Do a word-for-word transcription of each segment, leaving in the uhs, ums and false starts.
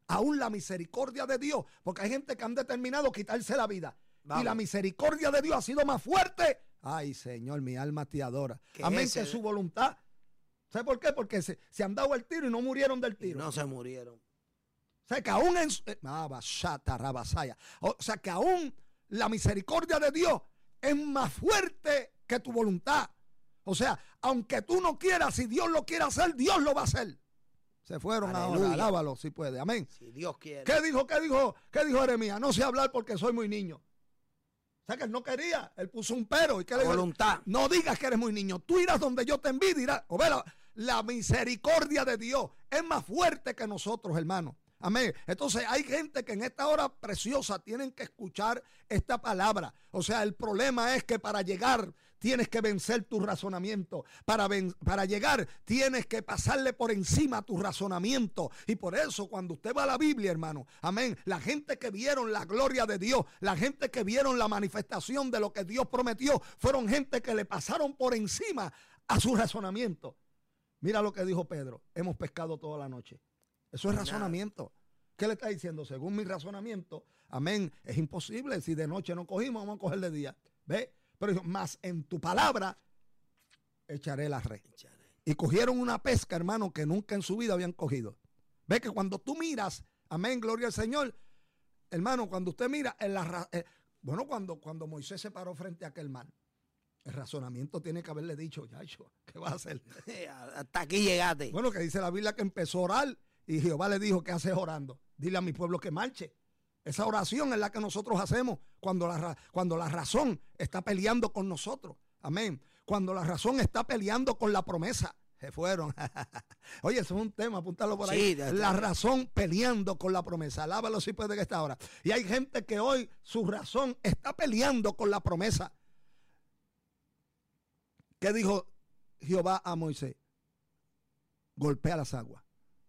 aún la misericordia de Dios, porque hay gente que han determinado quitarse la vida. Vamos. Y la misericordia de Dios ha sido más fuerte. Ay, Señor, mi alma te adora. Amén, ese- que su voluntad. ¿Sabe por qué? Porque se, se han dado el tiro y no murieron del Y tiro. no se murieron. O sea, que aún en su- eh, ah, bashata, rabasaya. O sea, que aún la misericordia de Dios es más fuerte que tu voluntad. O sea, aunque tú no quieras, si Dios lo quiere hacer, Dios lo va a hacer. Se fueron Aleluya. ahora, alábalo si puede, amén. Si Dios quiere. ¿Qué dijo, qué dijo, qué dijo Jeremías? No sé hablar porque soy muy niño. O sea que él no quería, él puso un pero. ¿Y qué le dijo? Voluntad. No digas que eres muy niño, tú irás donde yo te envíe, dirás, o ve la, la misericordia de Dios es más fuerte que nosotros, hermano. Amén. Entonces hay gente que en esta hora preciosa tienen que escuchar esta palabra. O sea, el problema es que para llegar tienes que vencer tu razonamiento. Para, ven, para llegar tienes que pasarle por encima tu razonamiento. Y por eso cuando usted va a la Biblia, hermano, amén, la gente que vieron la gloria de Dios, la gente que vieron la manifestación de lo que Dios prometió, fueron gente que le pasaron por encima a su razonamiento. Mira lo que dijo Pedro, hemos pescado toda la noche. Eso es razonamiento. ¿Qué le está diciendo? Según mi razonamiento, amén, es imposible. Si de noche no cogimos, vamos a coger de día. ¿Ve? Pero dijo, más en tu palabra echaré la red. Y cogieron una pesca, hermano, que nunca en su vida habían cogido. Ve que cuando tú miras, amén, gloria al Señor, hermano, cuando usted mira, en la, eh, bueno, cuando, cuando Moisés se paró frente a aquel mar, el razonamiento tiene que haberle dicho, Yacho, ¿qué vas a hacer? Hasta aquí llegaste. Bueno, que dice la Biblia que empezó a orar y Jehová le dijo, ¿qué haces orando? Dile a mi pueblo que marche. Esa oración es la que nosotros hacemos cuando la, cuando la razón está peleando con nosotros. Amén. Cuando la razón está peleando con la promesa. Se fueron. Oye, eso es un tema, apúntalo por ahí. Sí, la razón peleando con la promesa. Alábalo si puede que está ahora. Y hay gente que hoy su razón está peleando con la promesa. ¿Qué dijo Jehová a Moisés? Golpea las aguas.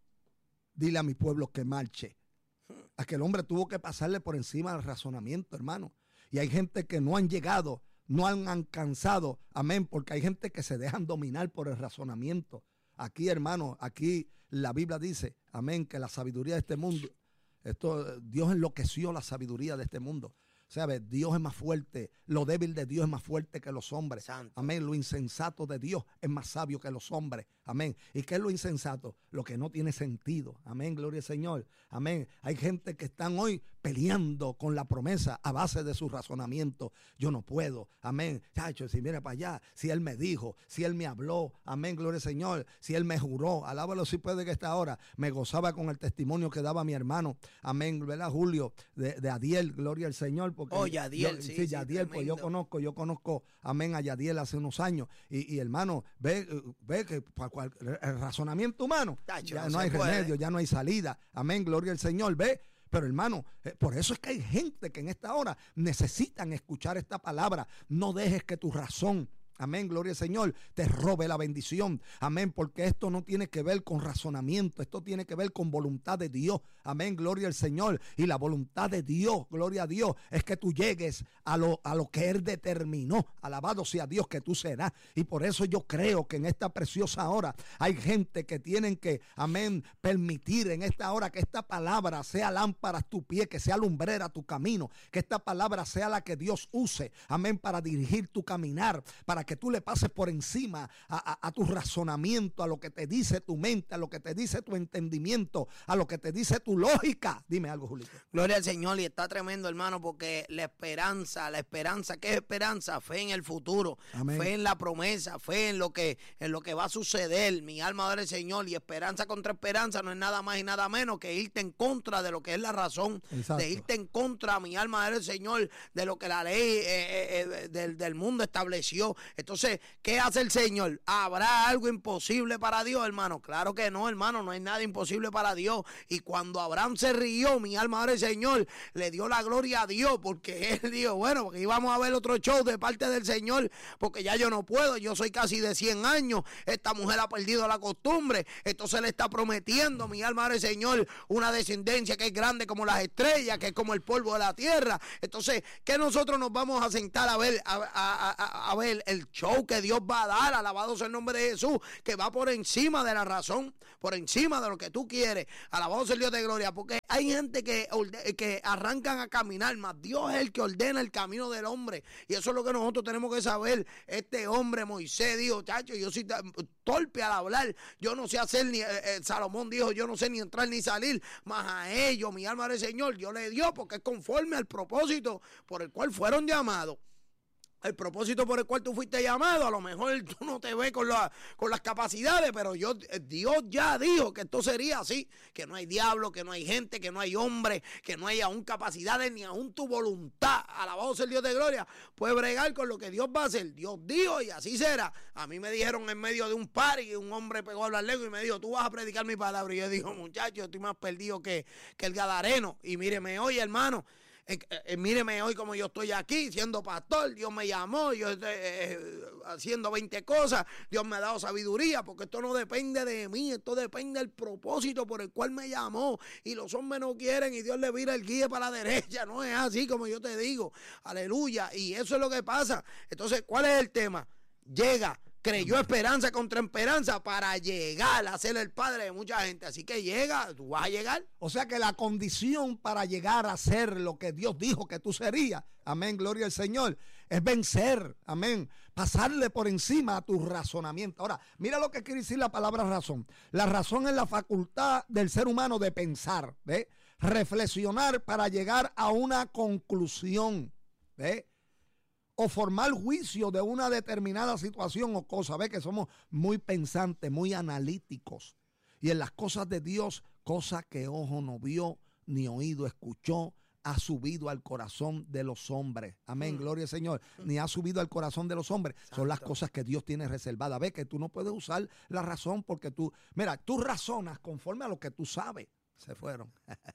Dile a mi pueblo que marche. Aquel hombre tuvo que pasarle por encima del razonamiento, hermano. Y hay gente que no han llegado, no han alcanzado, amén, porque hay gente que se dejan dominar por el razonamiento. Aquí, hermano, aquí la Biblia dice, amén, que la sabiduría de este mundo, esto, Dios enloqueció la sabiduría de este mundo. ¿Sabes? Dios es más fuerte, lo débil de Dios es más fuerte que los hombres. Santo. Amén. Lo insensato de Dios es más sabio que los hombres. Amén. ¿Y qué es lo insensato? Lo que no tiene sentido. Amén. Gloria al Señor. Amén. Hay gente que están hoy peleando con la promesa a base de su razonamiento. Yo no puedo. Amén. Chacho, si mira para allá, si Él me dijo, si Él me habló. Amén. Gloria al Señor. Si Él me juró. Alábalo si puede que esta hora. Me gozaba con el testimonio que daba mi hermano. Amén. ¿Verdad, Julio? De, de Adiel. Gloria al Señor. Porque Oh, Yadiel, yo, sí, sí, sí, Yadiel, pues yo tremendo. conozco, yo conozco, amén, a Yadiel hace unos años. Y, y hermano, ve, ve que para cual, el razonamiento humano, Tacho, ya no no se hay puede. remedio, ya no hay salida. Amén, gloria al Señor, ve. Pero hermano, eh, por eso es que hay gente que en esta hora necesitan escuchar esta palabra. No dejes que tu razón, amén, gloria al Señor, te robe la bendición. Amén, porque esto no tiene que ver con razonamiento, esto tiene que ver con voluntad de Dios. Amén, gloria al Señor. Y la voluntad de Dios, gloria a Dios, es que tú llegues a lo, a lo que Él determinó. Alabado sea Dios que tú serás. Y por eso yo creo que en esta preciosa hora hay gente que tienen que, amén, permitir en esta hora que esta palabra sea lámpara a tu pie, que sea lumbrera a tu camino, que esta palabra sea la que Dios use, amén, para dirigir tu caminar, para que tú le pases por encima a, a, a tu razonamiento, a lo que te dice tu mente, a lo que te dice tu entendimiento, a lo que te dice tu lógica. Dime algo, Julito. Gloria al Señor, y está tremendo, hermano, porque la esperanza, la esperanza, ¿qué es esperanza? Fe en el futuro, Amén. fe en la promesa, fe en lo que en lo que va a suceder. Mi alma adora al Señor, y esperanza contra esperanza no es nada más y nada menos que irte en contra de lo que es la razón, Exacto. de irte en contra, mi alma adora al Señor, de lo que la ley eh, eh, eh, del, del mundo estableció. Entonces, ¿qué hace el Señor? ¿Habrá algo imposible para Dios, hermano? Claro que no, hermano, no hay nada imposible para Dios. Y cuando Abraham se rió, mi alma adora al Señor, le dio la gloria a Dios, porque él dijo, bueno, porque íbamos a ver otro show de parte del Señor, porque ya yo no puedo, yo soy casi de cien años, esta mujer ha perdido la costumbre, entonces le está prometiendo, mi alma adora al Señor, una descendencia que es grande como las estrellas, que es como el polvo de la tierra. Entonces, ¿qué nosotros nos vamos a sentar a ver, a, a, a, a ver el el show que Dios va a dar, alabado sea el nombre de Jesús, que va por encima de la razón, por encima de lo que tú quieres, alabado sea el Dios de gloria, porque hay gente que, que arrancan a caminar, más Dios es el que ordena el camino del hombre, y eso es lo que nosotros tenemos que saber. Este hombre Moisés dijo, chacho, yo soy torpe al hablar, yo no sé hacer ni, eh, Salomón dijo, yo no sé ni entrar ni salir, mas a ellos, mi alma del Señor, Dios le dio, porque es conforme al propósito por el cual fueron llamados. El propósito por el cual tú fuiste llamado, a lo mejor tú no te ves con, la, con las capacidades, pero yo, Dios ya dijo que esto sería así, que no hay diablo, que no hay gente, que no hay hombre, que no hay aún capacidades, ni aún tu voluntad, alabado sea el Dios de gloria, puede bregar con lo que Dios va a hacer. Dios dijo y así será. A mí me dijeron en medio de un party, un hombre pegó a hablar lejos y me dijo, tú vas a predicar mi palabra. Y yo digo, muchacho, estoy más perdido que, que el gadareno. Y míreme hoy, hermano. Eh, eh, míreme hoy como yo estoy aquí siendo pastor, Dios me llamó, yo estoy eh, haciendo veinte cosas, Dios me ha dado sabiduría, porque esto no depende de mí, esto depende del propósito por el cual me llamó, y los hombres no quieren y Dios le vira el guía para la derecha, no es así como yo te digo, aleluya, y eso es lo que pasa. Entonces, ¿cuál es el tema? Llega. Creyó esperanza contra esperanza para llegar a ser el padre de mucha gente. Así que llega, tú vas a llegar. O sea que la condición para llegar a ser lo que Dios dijo que tú serías, amén, gloria al Señor, es vencer, amén, pasarle por encima a tu razonamiento. Ahora, mira lo que quiere decir la palabra razón. La razón es la facultad del ser humano de pensar, ¿ve? Reflexionar para llegar a una conclusión, ¿ve? O formar juicio de una determinada situación o cosa. Ve que somos muy pensantes, muy analíticos. Y en las cosas de Dios, cosas que ojo no vio, ni oído escuchó, ha subido al corazón de los hombres. Amén, mm. Gloria al Señor. Mm. Ni ha subido al corazón de los hombres. Santo. Son las cosas que Dios tiene reservadas. Ve que tú no puedes usar la razón porque tú, mira, tú razonas conforme a lo que tú sabes. Se fueron.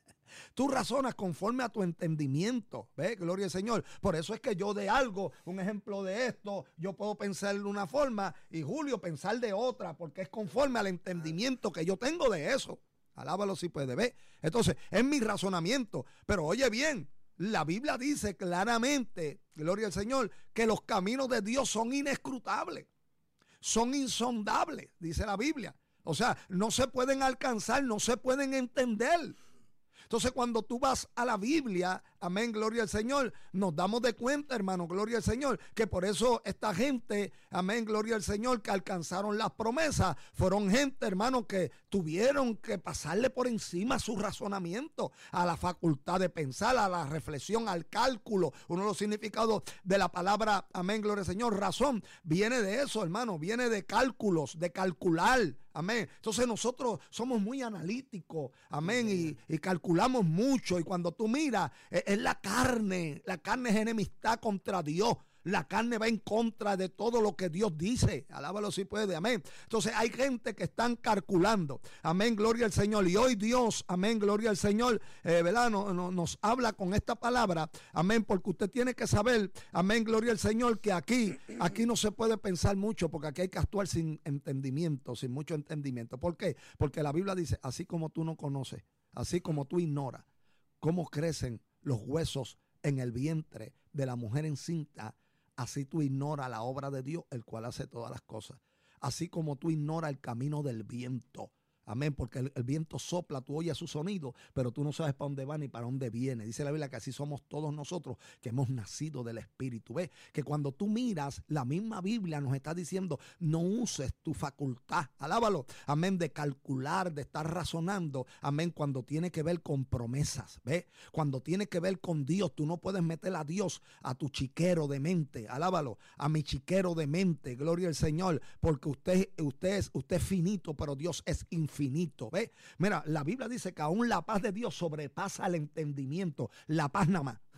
Tú razonas conforme a tu entendimiento, ¿ves? Gloria al Señor. Por eso es que yo de algo, un ejemplo de esto, yo puedo pensar de una forma y Julio pensar de otra, porque es conforme al entendimiento que yo tengo de eso. Alábalo si puede, ¿ves? Entonces, es mi razonamiento. Pero oye bien, la Biblia dice claramente, gloria al Señor, que los caminos de Dios son inescrutables, son insondables, dice la Biblia. O sea, no se pueden alcanzar, no se pueden entender. Entonces, cuando tú vas a la Biblia, amén, gloria al Señor, nos damos de cuenta, hermano, gloria al Señor, que por eso esta gente, amén, gloria al Señor, que alcanzaron las promesas, fueron gente, hermano, que tuvieron que pasarle por encima su razonamiento, a la facultad de pensar, a la reflexión, al cálculo. Uno de los significados de la palabra, amén, gloria al Señor, razón, viene de eso, hermano, viene de cálculos, de calcular. Amén. Entonces nosotros somos muy analíticos, amén, y, y calculamos mucho. Y cuando tú miras, es, es la carne, la carne es enemistad contra Dios. La carne va en contra de todo lo que Dios dice. Alábalo si puede, amén. Entonces hay gente que están calculando, amén, gloria al Señor. Y hoy Dios, amén, gloria al Señor, eh, ¿verdad? No, no, nos habla con esta palabra, amén, porque usted tiene que saber, amén, gloria al Señor, que aquí, aquí no se puede pensar mucho, porque aquí hay que actuar sin entendimiento, sin mucho entendimiento. ¿Por qué? Porque la Biblia dice, así como tú no conoces, así como tú ignoras cómo crecen los huesos en el vientre de la mujer encinta, así tú ignoras la obra de Dios, el cual hace todas las cosas. Así como tú ignoras el camino del viento. Amén, porque el, el viento sopla, tú oyes su sonido, pero tú no sabes para dónde va ni para dónde viene. Dice la Biblia que así somos todos nosotros, que hemos nacido del Espíritu. ¿Ves? Que cuando tú miras, la misma Biblia nos está diciendo, no uses tu facultad, alábalo, amén, de calcular, de estar razonando, amén, cuando tiene que ver con promesas. ¿Ves? Cuando tiene que ver con Dios, tú no puedes meter a Dios a tu chiquero de mente, alábalo, a mi chiquero de mente, gloria al Señor, porque usted, usted, es, usted es finito, pero Dios es infinito. Infinito, ¿ves? Mira, la Biblia dice que aún la paz de Dios sobrepasa el entendimiento. La paz nada más.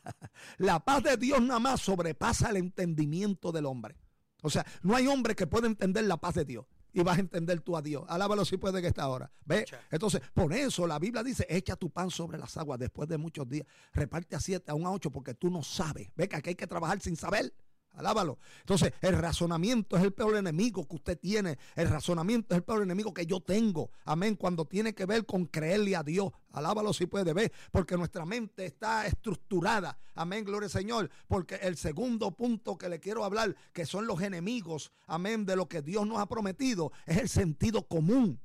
La paz de Dios nada más sobrepasa el entendimiento del hombre. O sea, no hay hombre que pueda entender la paz de Dios. Y vas a entender tú a Dios. Alábalo si puede que está ahora. ¿Ves? Entonces, por eso la Biblia dice, echa tu pan sobre las aguas después de muchos días. Reparte a siete, a un a ocho, porque tú no sabes. ¿Ves que aquí hay que trabajar sin saber? Alábalo. Entonces, el razonamiento es el peor enemigo que usted tiene. El razonamiento es el peor enemigo que yo tengo. Amén. Cuando tiene que ver con creerle a Dios. Alábalo si puede ver. Porque nuestra mente está estructurada. Amén. Gloria al Señor. Porque el segundo punto que le quiero hablar, que son los enemigos, amén, de lo que Dios nos ha prometido, es el sentido común.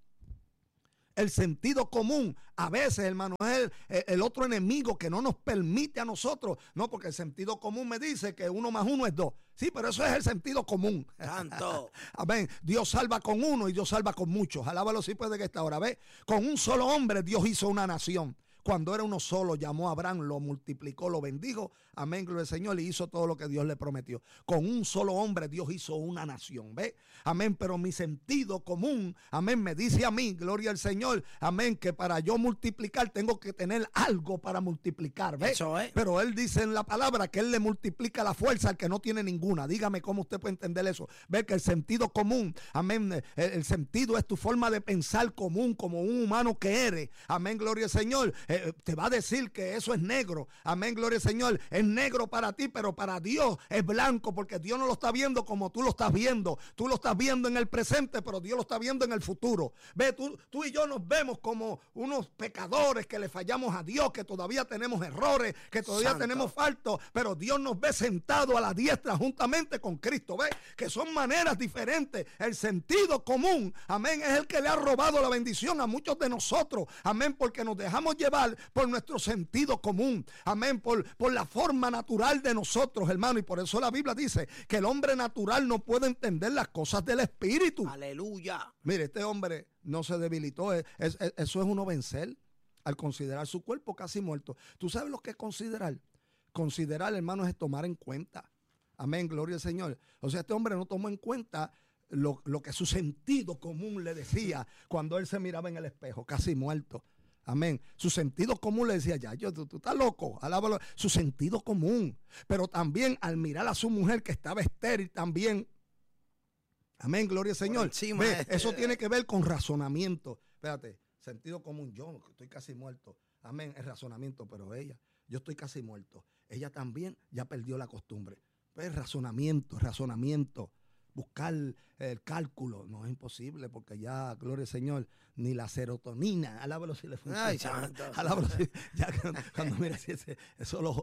El sentido común, a veces, hermano, es el, el otro enemigo que no nos permite a nosotros. No, porque el sentido común me dice que uno más uno es dos. Sí, pero eso es el sentido común. Santo. Amén. Dios salva con uno y Dios salva con muchos. Alábalo si puede que esta hora. ¿Ve? Con un solo hombre Dios hizo una nación. Cuando era uno solo, llamó a Abraham, lo multiplicó, lo bendijo. Amén, gloria al Señor, y hizo todo lo que Dios le prometió. Con un solo hombre Dios hizo una nación, ¿ve? Amén, pero mi sentido común, amén, me dice a mí, gloria al Señor, amén, que para yo multiplicar tengo que tener algo para multiplicar, ¿ve? Eso es. Pero él dice en la palabra que él le multiplica la fuerza al que no tiene ninguna. Dígame cómo usted puede entender eso. Ve que el sentido común, amén, el, el sentido es tu forma de pensar común como un humano que eres. Amén, gloria al Señor. Eh, te va a decir que eso es negro. Amén, gloria al Señor. Es negro para ti, pero para Dios es blanco, porque Dios no lo está viendo como tú lo estás viendo. Tú lo estás viendo en el presente, pero Dios lo está viendo en el futuro. Ve, tú, tú y yo nos vemos como unos pecadores que le fallamos a Dios, que todavía tenemos errores, que todavía Santo. tenemos faltos, pero Dios nos ve sentados a la diestra juntamente con Cristo. Ve que son maneras diferentes. El sentido común, amén, es el que le ha robado la bendición a muchos de nosotros. Amén, porque nos dejamos llevar por nuestro sentido común, amén, por, por la forma natural de nosotros, hermano, y por eso la Biblia dice que el hombre natural no puede entender las cosas del Espíritu. Aleluya. Mire, este hombre no se debilitó, es, es, es, eso es uno vencer al considerar su cuerpo casi muerto. ¿Tú sabes lo que es considerar? Considerar, hermano, es tomar en cuenta. Amén, gloria al Señor. O sea, este hombre no tomó en cuenta lo, lo que su sentido común le decía cuando él se miraba en el espejo, casi muerto. Amén. Su sentido común le decía, ya, yo, tú, tú estás loco. Alábalo. Su sentido común. Pero también al mirar a su mujer que estaba estéril también. Amén, gloria al Señor. Ve, eso tiene que ver con razonamiento. Espérate, sentido común. Yo estoy casi muerto. Amén, es razonamiento, pero ella, yo estoy casi muerto. Ella también ya perdió la costumbre. Pues razonamiento, razonamiento. Buscar el cálculo, no es imposible porque ya, gloria al Señor, ni la serotonina, alábalo si le funciona. Ay, santo. Alábalo si, ya cuando, cuando mira, si ese, eso lo,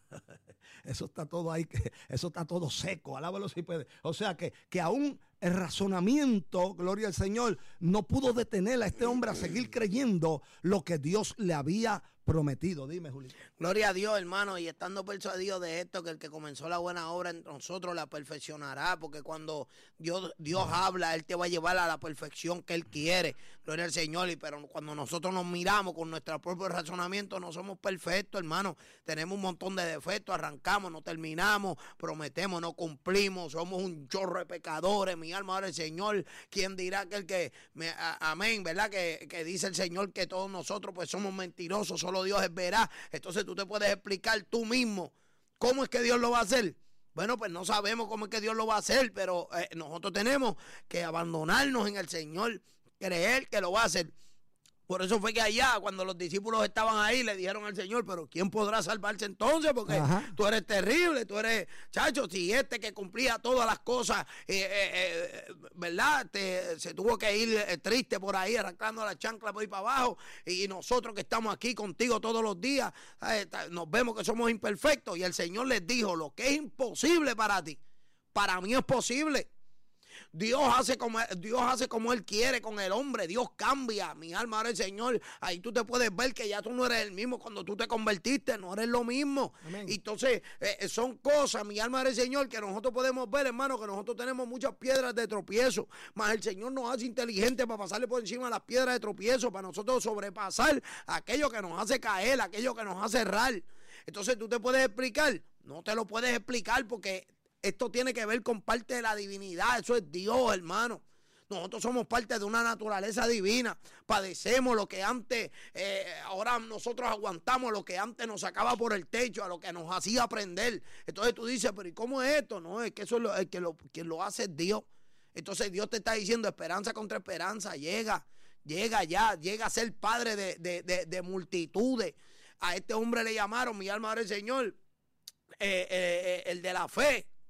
eso está todo ahí, que eso está todo seco, alábalo si puede. O sea que, que aún el razonamiento, gloria al Señor, no pudo detener a este hombre a seguir creyendo lo que Dios le había prometido. Dime, Julito. Gloria a Dios, hermano, y estando persuadido de esto, que el que comenzó la buena obra entre nosotros la perfeccionará, porque cuando Dios, Dios habla, Él te va a llevar a la perfección que Él quiere. Gloria al Señor, y pero cuando nosotros nos miramos con nuestro propio razonamiento, no somos perfectos, hermano. Tenemos un montón de defectos, arrancamos, no terminamos, prometemos, no cumplimos, somos un chorro de pecadores. Mi alma ahora el Señor, ¿quién dirá que el que, me, a, amén, verdad? Que, que dice el Señor que todos nosotros pues somos mentirosos, solo Dios es veraz. Entonces tú te puedes explicar tú mismo cómo es que Dios lo va a hacer. Bueno, pues no sabemos cómo es que Dios lo va a hacer, pero eh, nosotros tenemos que abandonarnos en el Señor, creer que lo va a hacer. Por eso fue que allá, cuando los discípulos estaban ahí, le dijeron al Señor, pero ¿quién podrá salvarse entonces? Porque Ajá. tú eres terrible, tú eres, chacho, si este que cumplía todas las cosas, eh, eh, eh, ¿verdad? Te, se tuvo que ir eh, triste por ahí, arrancando la chancla por ahí para abajo, y nosotros que estamos aquí contigo todos los días, eh, nos vemos que somos imperfectos, y el Señor les dijo, lo que es imposible para ti, para mí es posible. Dios hace como Dios hace como Él quiere con el hombre. Dios cambia. Mi alma ahora el Señor. Ahí tú te puedes ver que ya tú no eres el mismo cuando tú te convertiste. No eres lo mismo. Amén. Entonces eh, son cosas, mi alma ahora el Señor, que nosotros podemos ver, hermano, que nosotros tenemos muchas piedras de tropiezo. Mas el Señor nos hace inteligentes para pasarle por encima de las piedras de tropiezo, para nosotros sobrepasar aquello que nos hace caer, aquello que nos hace errar. Entonces tú te puedes explicar. No te lo puedes explicar porque esto tiene que ver con parte de la divinidad. Eso es Dios, hermano. Nosotros somos parte de una naturaleza divina. Padecemos lo que antes, eh, ahora nosotros aguantamos lo que antes nos sacaba por el techo, a lo que nos hacía aprender. Entonces tú dices, pero ¿y cómo es esto? No, es que eso es lo, es que lo, quien lo hace es Dios. Entonces Dios te está diciendo esperanza contra esperanza. Llega, llega ya, llega a ser padre de, de, de, de multitudes. A este hombre le llamaron, mi alma ahora el Señor, eh, eh, el de la fe.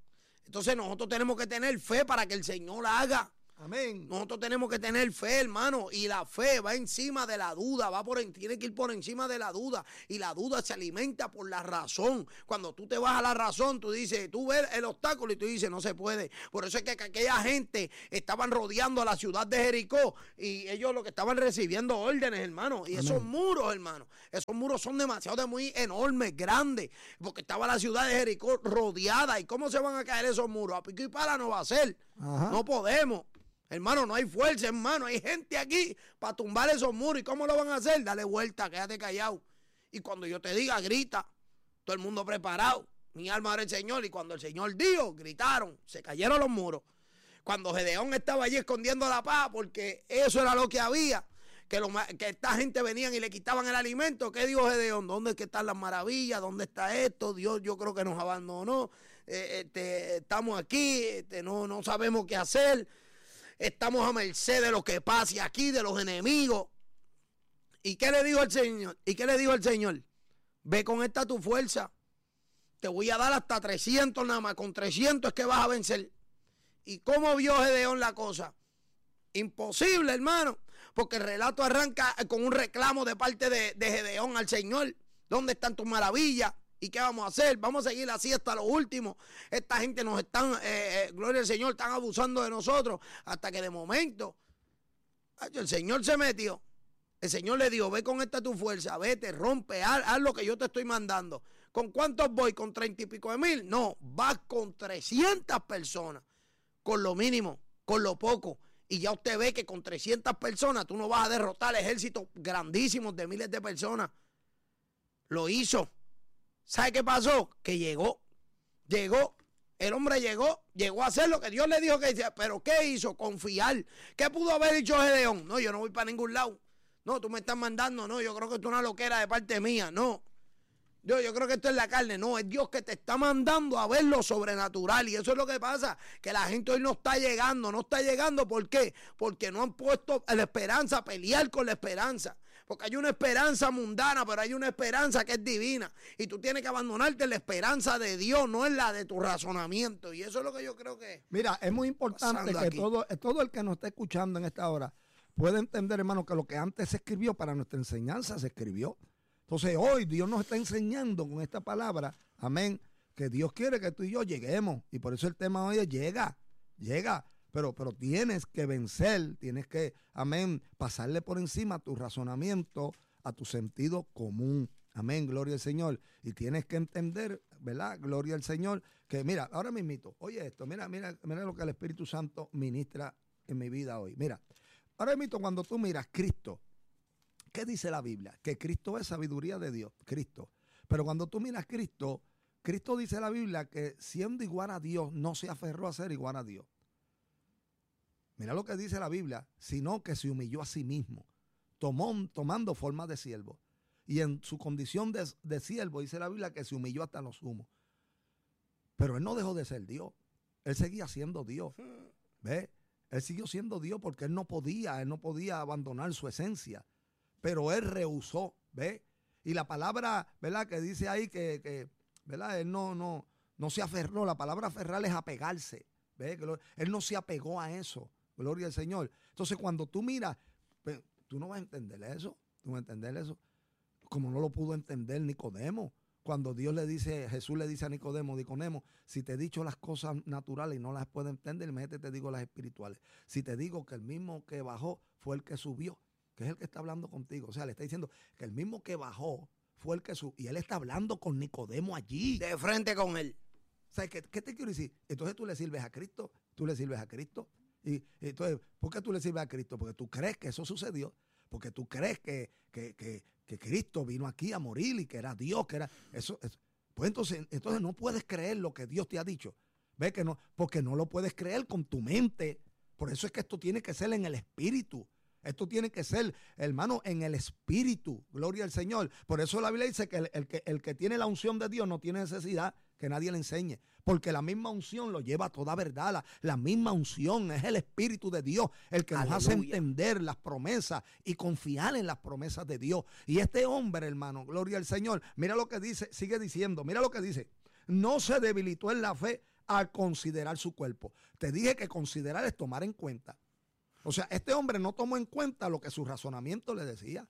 Entonces nosotros tenemos que tener fe para que el Señor haga. Amén. Nosotros tenemos que tener fe, hermano, y la fe va encima de la duda, va por en, tiene que ir por encima de la duda, y la duda se alimenta por la razón. Cuando tú te vas a la razón, tú dices, tú ves el obstáculo y tú dices, no se puede. Por eso es que, que aquella gente estaban rodeando a la ciudad de Jericó y ellos lo que estaban recibiendo órdenes, hermano, y Amén. Esos muros, hermano, esos muros son demasiado de muy enormes, grandes, porque estaba la ciudad de Jericó rodeada. ¿Y cómo se van a caer esos muros? A pico y pala no va a ser. Ajá. No podemos. Hermano, no hay fuerza, hermano. Hay gente aquí para tumbar esos muros. ¿Y cómo lo van a hacer? Dale vuelta, quédate callado. Y cuando yo te diga, grita. Todo el mundo preparado. Mi alma era el Señor. Y cuando el Señor dijo, gritaron. Se cayeron los muros. Cuando Gedeón estaba allí escondiendo la paz, porque eso era lo que había, que, lo, que esta gente venían y le quitaban el alimento. ¿Qué dijo Gedeón? ¿Dónde es que están las maravillas? ¿Dónde está esto? Dios, yo creo que nos abandonó. Eh, este, estamos aquí, este, no, no sabemos qué hacer. Estamos a merced de lo que pase aquí, de los enemigos. ¿Y qué le dijo el Señor? ¿Y qué le dijo el Señor? Ve con esta tu fuerza. Te voy a dar hasta trescientos nada más. Con trescientos es que vas a vencer. ¿Y cómo vio Gedeón la cosa? Imposible, hermano. Porque el relato arranca con un reclamo de parte de, de Gedeón al Señor. ¿Dónde están tus maravillas? ¿Y qué vamos a hacer? Vamos a seguir así hasta lo último. Esta gente nos están, eh, eh, gloria al Señor, están abusando de nosotros. Hasta que de momento, el Señor se metió. El Señor le dijo, ve con esta tu fuerza, vete, rompe, haz, haz lo que yo te estoy mandando. ¿Con cuántos voy? ¿Con treinta y pico de mil? No, vas con trescientas personas. Con lo mínimo, con lo poco. Y ya usted ve que con trescientas personas tú no vas a derrotar ejércitos grandísimos de miles de personas. Lo hizo. ¿Sabe qué pasó? Que llegó, llegó, el hombre llegó, llegó a hacer lo que Dios le dijo que hiciera. ¿Pero qué hizo? Confiar. ¿Qué pudo haber dicho Gedeón? No, yo no voy para ningún lado. No, tú me estás mandando, no, yo creo que esto es una loquera de parte mía, no. Yo, yo creo que esto es la carne, no, es Dios que te está mandando a ver lo sobrenatural. Y eso es lo que pasa, que la gente hoy no está llegando, no está llegando, ¿por qué? Porque no han puesto la esperanza, a pelear con la esperanza. Porque hay una esperanza mundana, pero hay una esperanza que es divina. Y tú tienes que abandonarte en la esperanza de Dios, no en la de tu razonamiento. Y eso es lo que yo creo que... Mira, es muy importante que todo, todo el que nos esté escuchando en esta hora pueda entender, hermano, que lo que antes se escribió para nuestra enseñanza se escribió. Entonces hoy Dios nos está enseñando con esta palabra, amén, que Dios quiere que tú y yo lleguemos. Y por eso el tema hoy es llega, llega. Pero, pero tienes que vencer, tienes que, amén, pasarle por encima a tu razonamiento, a tu sentido común. Amén, gloria al Señor. Y tienes que entender, ¿verdad? Gloria al Señor. Que mira, ahora mismito, oye esto, mira, mira, mira lo que el Espíritu Santo ministra en mi vida hoy. Mira, ahora mismito cuando tú miras Cristo, ¿qué dice la Biblia? Que Cristo es sabiduría de Dios, Cristo. Pero cuando tú miras Cristo, Cristo dice la Biblia que siendo igual a Dios, no se aferró a ser igual a Dios. Mira lo que dice la Biblia, sino que se humilló a sí mismo, tomó, tomando forma de siervo. Y en su condición de, de siervo, dice la Biblia, que se humilló hasta lo sumo. Pero él no dejó de ser Dios. Él seguía siendo Dios. ¿Ves? Él siguió siendo Dios porque él no podía, él no podía abandonar su esencia. Pero él rehusó, ¿ves? Y la palabra, ¿verdad? Que dice ahí que, que ¿verdad? Él no, no, no se aferró. La palabra aferrar es apegarse. ¿Ves? Él no se apegó a eso. Gloria al Señor. Entonces, cuando tú miras, pues, tú no vas a entender eso. Tú no vas a entender eso. Como no lo pudo entender Nicodemo. Cuando Dios le dice, Jesús le dice a Nicodemo, Nicodemo, si te he dicho las cosas naturales y no las puedes entender, imagínate te digo las espirituales. Si te digo que el mismo que bajó fue el que subió, que es el que está hablando contigo. O sea, le está diciendo que el mismo que bajó fue el que subió. Y él está hablando con Nicodemo allí. De frente con él. O sea, ¿qué, qué te quiero decir? Entonces tú le sirves a Cristo, tú le sirves a Cristo. Y entonces, ¿por qué tú le sirves a Cristo? Porque tú crees que eso sucedió, porque tú crees que, que, que, que Cristo vino aquí a morir y que era Dios, que era eso. eso. Pues entonces, entonces no puedes creer lo que Dios te ha dicho. ¿Ves que no? Porque no lo puedes creer con tu mente. Por eso es que esto tiene que ser en el espíritu. Esto tiene que ser, hermano, en el espíritu. Gloria al Señor. Por eso la Biblia dice que el, el que el que tiene la unción de Dios no tiene necesidad que nadie le enseñe. Porque la misma unción lo lleva a toda verdad. La, la misma unción es el Espíritu de Dios el que Aleluya. Nos hace entender las promesas y confiar en las promesas de Dios. Y este hombre, hermano, gloria al Señor, mira lo que dice, sigue diciendo, mira lo que dice. No se debilitó en la fe a considerar su cuerpo. Te dije que considerar es tomar en cuenta. O sea, este hombre no tomó en cuenta lo que su razonamiento le decía.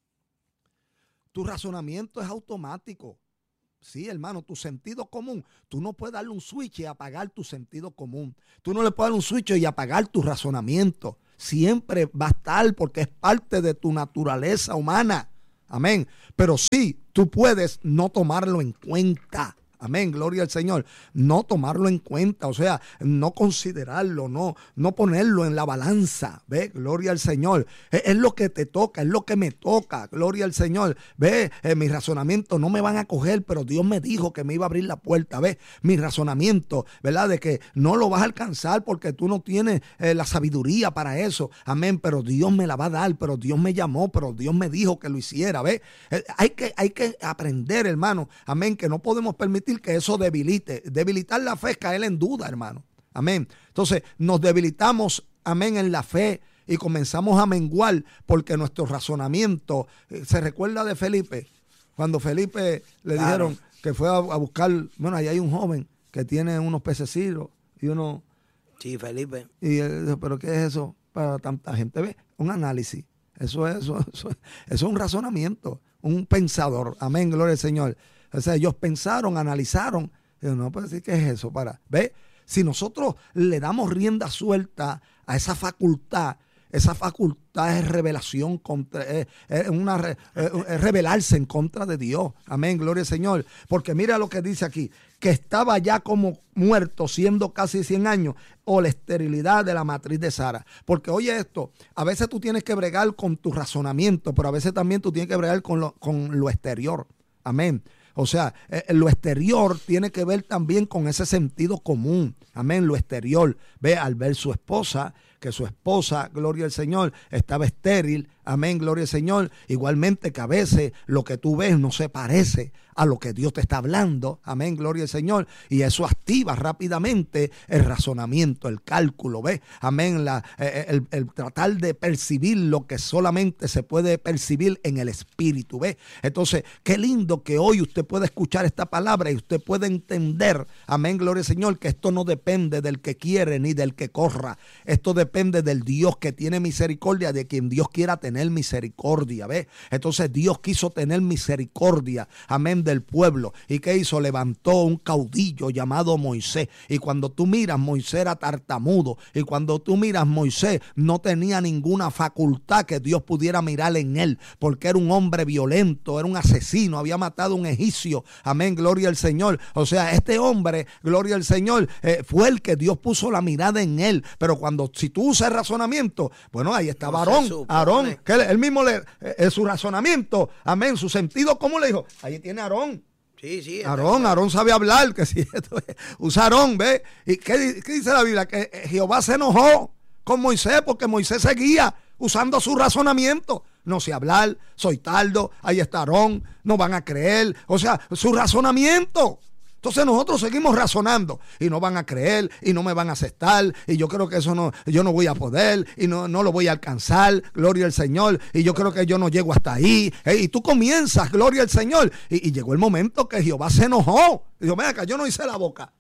Tu razonamiento es automático. Sí, hermano, tu sentido común. Tú no puedes darle un switch y apagar tu sentido común. Tú no le puedes dar un switch y apagar tu razonamiento. Siempre va a estar porque es parte de tu naturaleza humana. Amén. Pero sí, tú puedes no tomarlo en cuenta. Amén, gloria al Señor. No tomarlo en cuenta, o sea, no considerarlo, no, no ponerlo en la balanza. Ve, gloria al Señor. Es, es lo que te toca, es lo que me toca, gloria al Señor. Ve, eh, mi razonamiento no me van a coger, pero Dios me dijo que me iba a abrir la puerta. Ve, mi razonamiento, ¿verdad? De que no lo vas a alcanzar porque tú no tienes eh, la sabiduría para eso. Amén, pero Dios me la va a dar, pero Dios me llamó, pero Dios me dijo que lo hiciera. Ve, eh, hay que, hay que aprender, hermano. Amén, que no podemos permitir que eso debilite. Debilitar la fe es caer en duda, hermano. Amén. Entonces nos debilitamos, amén, en la fe y comenzamos a menguar porque nuestro razonamiento, eh, se recuerda de Felipe, cuando Felipe le claro. dijeron que fue a, a buscar, bueno, ahí hay un joven que tiene unos pececitos y uno... Sí, Felipe. Y él dijo, ¿pero qué es eso para tanta gente? Ve, un análisis. Eso es, eso, eso, eso es un razonamiento, un pensador. Amén, gloria al Señor. O sea, ellos pensaron, analizaron. Y yo, no, pues decir, ¿qué es eso? Para, ¿ve? Si nosotros le damos rienda suelta a esa facultad, esa facultad es revelación contra, es, es una, es, es rebelarse en contra de Dios. Amén, gloria al Señor. Porque mira lo que dice aquí, que estaba ya como muerto, siendo casi cien años, o la esterilidad de la matriz de Sara. Porque oye esto, a veces tú tienes que bregar con tu razonamiento, pero a veces también tú tienes que bregar con lo, con lo exterior. Amén. O sea, eh, lo exterior tiene que ver también con ese sentido común. Amén, lo exterior. Ve, al ver su esposa, que su esposa, gloria al Señor, estaba estéril. Amén, gloria al Señor. Igualmente que a veces lo que tú ves no se parece a lo que Dios te está hablando. Amén, gloria al Señor. Y eso activa rápidamente el razonamiento, el cálculo. ¿Ve? Amén, la, eh, el, el tratar de percibir lo que solamente se puede percibir en el espíritu. ¿Ve? Entonces, qué lindo que hoy usted pueda escuchar esta palabra y usted puede entender, amén, gloria al Señor, que esto no depende del que quiere ni del que corra. Esto depende del Dios que tiene misericordia, de quien Dios quiera tener misericordia. ¿Ve? Entonces Dios quiso tener misericordia, amén, del pueblo. ¿Y qué hizo? Levantó un caudillo llamado Moisés. Y cuando tú miras, Moisés era tartamudo. Y cuando tú miras, Moisés no tenía ninguna facultad que Dios pudiera mirar en él, porque era un hombre violento, era un asesino, había matado a un egipcio. Amén, gloria al Señor. O sea, este hombre, gloria al Señor, eh, fue el que Dios puso la mirada en él. Pero cuando, si tú usas Razonamiento, bueno, ahí estaba no Aarón, Aarón, que él, él mismo le, eh, su razonamiento, amén, su sentido, ¿cómo le dijo? Ahí tiene Aarón. Sí, sí. Aarón, Aarón sabe hablar, que si esto es, usa Aarón, ¿ve? ¿Y qué, qué dice la Biblia? Que Jehová se enojó con Moisés porque Moisés seguía usando su razonamiento. No sé hablar, soy tardo, ahí está Aarón, no van a creer, o sea, su razonamiento. Entonces nosotros seguimos razonando y no van a creer y no me van a aceptar y yo creo que eso no, yo no voy a poder y no, no lo voy a alcanzar, gloria al Señor, y yo creo que yo no llego hasta ahí. Eh, y tú comienzas, gloria al Señor, y, y llegó el momento que Jehová se enojó. Dijo, mira acá, yo no hice la boca.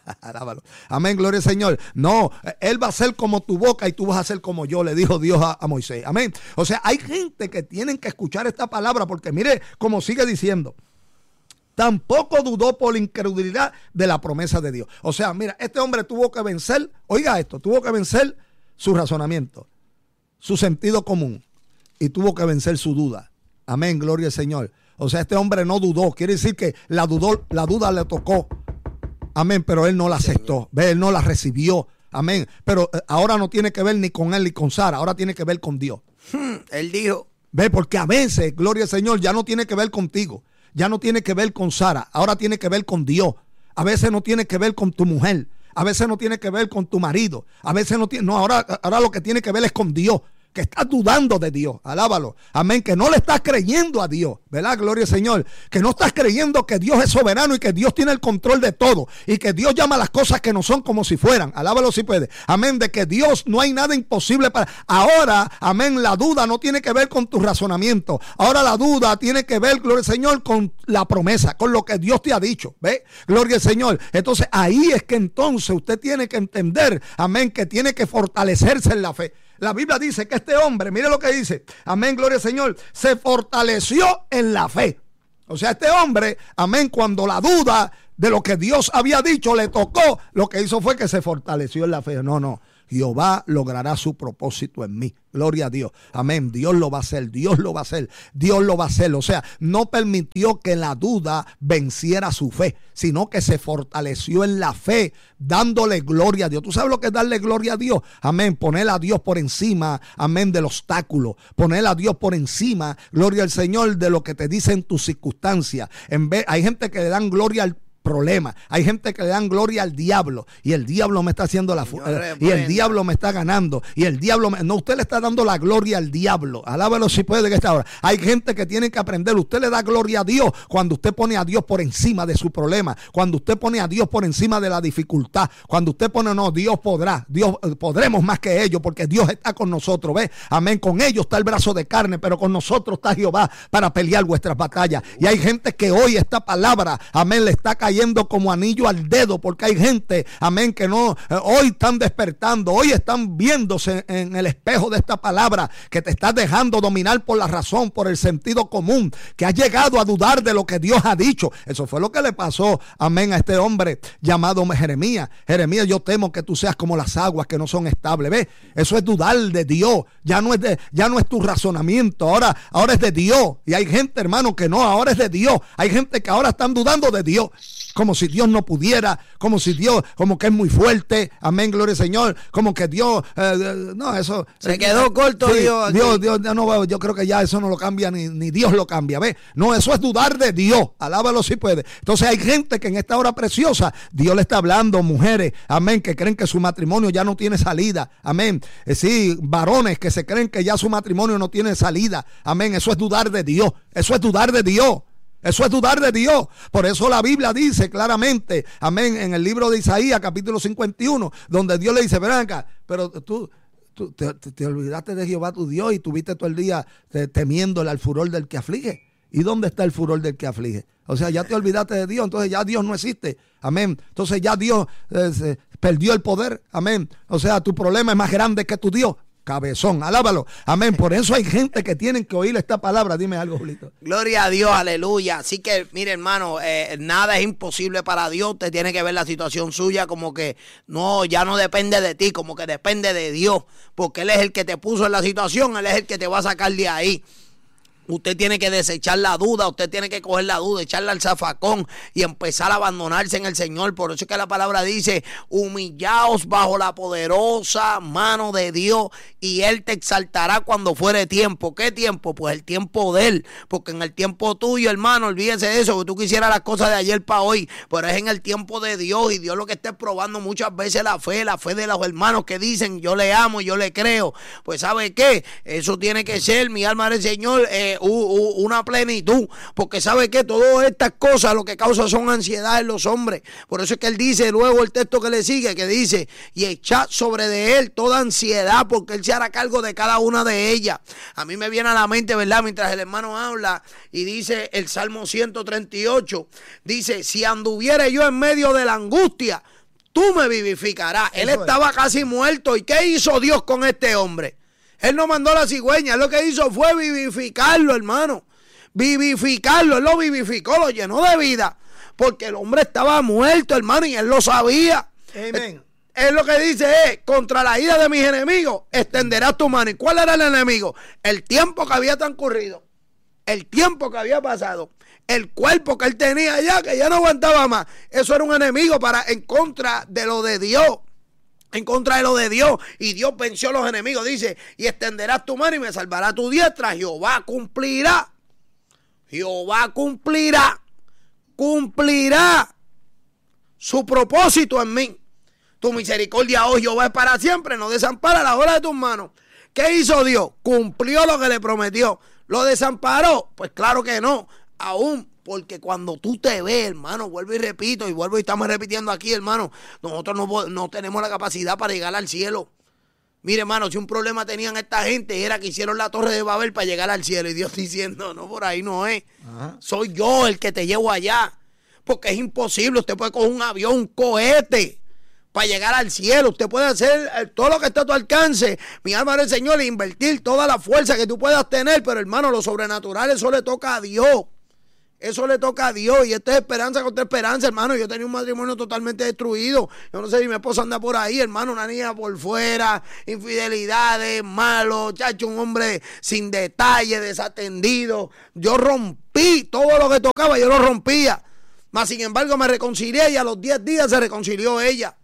Amén, gloria al Señor. No, Él va a ser como tu boca y tú vas a ser como yo, le dijo Dios a, a Moisés. Amén. O sea, hay gente que tienen que escuchar esta palabra porque mire cómo sigue diciendo. Tampoco dudó por la incredulidad de la promesa de Dios. O sea, mira, este hombre tuvo que vencer, oiga esto, tuvo que vencer su razonamiento, su sentido común y tuvo que vencer su duda. Amén, gloria al Señor. O sea, este hombre no dudó, quiere decir que la, dudó, la duda le tocó. Amén, pero él no la aceptó, ve, él no la recibió. Amén, pero ahora no tiene que ver ni con él ni con Sara, ahora tiene que ver con Dios. Hmm, él dijo. Ve, porque a veces, gloria al Señor, ya no tiene que ver contigo. Ya no tiene que ver con Sara, ahora tiene que ver con Dios. A veces no tiene que ver con tu mujer, a veces no tiene que ver con tu marido, a veces no tiene, no, ahora, ahora lo que tiene que ver es con Dios. que estás dudando de Dios, alábalo, amén, que no le estás creyendo a Dios, ¿verdad? Gloria al Señor, que no estás creyendo que Dios es soberano y que Dios tiene el control de todo y que Dios llama las cosas que no son como si fueran, alábalo si puede, amén, de que Dios no hay nada imposible para, ahora, amén, la duda no tiene que ver con tu razonamiento, ahora la duda tiene que ver, gloria al Señor, con la promesa, con lo que Dios te ha dicho, ¿ve? Gloria al Señor, entonces ahí es que entonces usted tiene que entender, amén, que tiene que fortalecerse en la fe. La Biblia dice que este hombre, mire lo que dice, amén, gloria al Señor, se fortaleció en la fe. O sea, este hombre, amén, cuando la duda de lo que Dios había dicho le tocó, lo que hizo fue que se fortaleció en la fe. No, no, Jehová logrará su propósito en mí. Gloria a Dios. Amén. Dios lo va a hacer. Dios lo va a hacer. Dios lo va a hacer. O sea, no permitió que la duda venciera su fe, sino que se fortaleció en la fe, dándole gloria a Dios. ¿Tú sabes lo que es darle gloria a Dios? Amén. Poner a Dios por encima, amén, del obstáculo. Poner a Dios por encima, gloria al Señor, de lo que te dicen tus circunstancias. En vez, hay gente que le dan gloria al problema. Hay gente que le dan gloria al diablo y el diablo me está haciendo la eh, y el diablo me está ganando y el diablo me, no, usted le está dando la gloria al diablo. Alábalo si puede que esta hora. Hay gente que tiene que aprender. Usted le da gloria a Dios cuando usted pone a Dios por encima de su problema, cuando usted pone a Dios por encima de la dificultad, cuando usted pone no, Dios podrá, Dios eh, podremos más que ellos porque Dios está con nosotros, ¿ve? Amén. Con ellos está el brazo de carne, pero con nosotros está Jehová para pelear vuestras batallas. Y hay gente que hoy esta palabra, amén, le está cayendo yendo como anillo al dedo, porque hay gente, amén, que no, eh, hoy están despertando, hoy están viéndose en el espejo de esta palabra, que te estás dejando dominar por la razón, por el sentido común, que has llegado a dudar de lo que Dios ha dicho. Eso fue lo que le pasó, amén, a este hombre llamado Jeremías. Jeremías, yo temo que tú seas como las aguas que no son estables. ¿Ves? Eso es dudar de Dios, ya no es de, ya no es tu razonamiento, ahora, ahora es de Dios. Y hay gente, hermano, que no, ahora es de Dios. Hay gente que ahora están dudando de Dios, como si Dios no pudiera, como si Dios, como que es muy fuerte, amén, gloria al Señor, como que Dios, eh, no, eso se quedó eh, corto. Sí, Dios, aquí. Dios, Dios, ya no, yo creo que ya eso no lo cambia, ni, ni Dios lo cambia, ¿ves? No, eso es dudar de Dios, alábalo si puede. Entonces hay gente que en esta hora preciosa, Dios le está hablando, mujeres, amén, que creen que su matrimonio ya no tiene salida, amén, eh, sí, varones que se creen que ya su matrimonio no tiene salida, amén, eso es dudar de Dios, eso es dudar de Dios. Eso es dudar de Dios. Por eso la Biblia dice claramente, amén, en el libro de Isaías, capítulo cincuenta y uno, donde Dios le dice, ven acá, pero tú, tú te, te, te olvidaste de Jehová tu Dios y tuviste todo el día te, temiéndole al furor del que aflige. ¿Y dónde está el furor del que aflige? O sea, ya te olvidaste de Dios, entonces ya Dios no existe. Amén. Entonces ya Dios eh, se perdió el poder. Amén. O sea, tu problema es más grande que tu Dios. Cabezón, alábalo, amén. Por eso hay gente que tienen que oír esta palabra. Dime algo, Julito. Gloria a Dios, aleluya. Así que, mire, hermano, eh, nada es imposible para Dios. Usted tiene que ver la situación suya como que no, ya no depende de ti, como que depende de Dios, porque Él es el que te puso en la situación, Él es el que te va a sacar de ahí. Usted tiene que desechar la duda, usted tiene que coger la duda, echarla al zafacón y empezar a abandonarse en el Señor. Por eso es que la palabra dice, humillaos bajo la poderosa mano de Dios y Él te exaltará cuando fuere tiempo. ¿Qué tiempo? Pues el tiempo de Él, porque en el tiempo tuyo, hermano, olvídese de eso, que tú quisieras las cosas de ayer para hoy, pero es en el tiempo de Dios, y Dios lo que está probando muchas veces la fe, la fe de los hermanos que dicen, yo le amo, yo le creo. Pues ¿sabe qué? Eso tiene que ser, mi alma del Señor, eh, una plenitud, porque sabe que todas estas cosas lo que causa son ansiedad en los hombres. Por eso es que él dice luego el texto que le sigue, que dice, y echad sobre de él toda ansiedad, porque él se hará cargo de cada una de ellas. A mí me viene a la mente, ¿verdad?, mientras el hermano habla, y dice el Salmo ciento treinta y ocho, dice, si anduviere yo en medio de la angustia, tú me vivificarás. Él estaba casi muerto. ¿Y qué hizo Dios con este hombre? Él no mandó a la cigüeña, él lo que hizo fue vivificarlo, hermano. Vivificarlo, él lo vivificó, lo llenó de vida. Porque el hombre estaba muerto, hermano, y él lo sabía. Amén. Él, él lo que dice es, contra la ira de mis enemigos, extenderás tu mano. ¿Y cuál era el enemigo? El tiempo que había transcurrido. El tiempo que había pasado. El cuerpo que él tenía ya, que ya no aguantaba más. Eso era un enemigo para en contra de lo de Dios. En contra de lo de Dios, y Dios venció a los enemigos. Dice, y extenderás tu mano y me salvará tu diestra. Jehová cumplirá. Jehová cumplirá. Cumplirá su propósito en mí. Tu misericordia, oh Jehová, es para siempre. No desampara la obra de tus manos. ¿Qué hizo Dios? Cumplió lo que le prometió. ¿Lo desamparó? Pues claro que no. Aún porque cuando tú te ves, hermano, vuelvo y repito, y vuelvo y estamos repitiendo aquí, hermano, nosotros no, no tenemos la capacidad para llegar al cielo. Mire, hermano, si un problema tenían esta gente era que hicieron la torre de Babel para llegar al cielo. Y Dios diciendo, no, por ahí no es. Ajá. Soy yo el que te llevo allá. Porque es imposible. Usted puede coger un avión, un cohete para llegar al cielo. Usted puede hacer todo lo que está a tu alcance, mi alma del Señor, e invertir toda la fuerza que tú puedas tener. Pero, hermano, lo sobrenatural, eso le toca a Dios. Eso le toca a Dios. Y esto es esperanza contra esperanza, hermano. Yo tenía un matrimonio totalmente destruido. Yo no sé si mi esposa anda por ahí, hermano. Una niña por fuera, infidelidades, malo, chacho, un hombre sin detalle, desatendido. Yo rompí todo lo que tocaba, yo lo rompía. Mas, sin embargo, me reconcilié y a los diez días se reconcilió ella.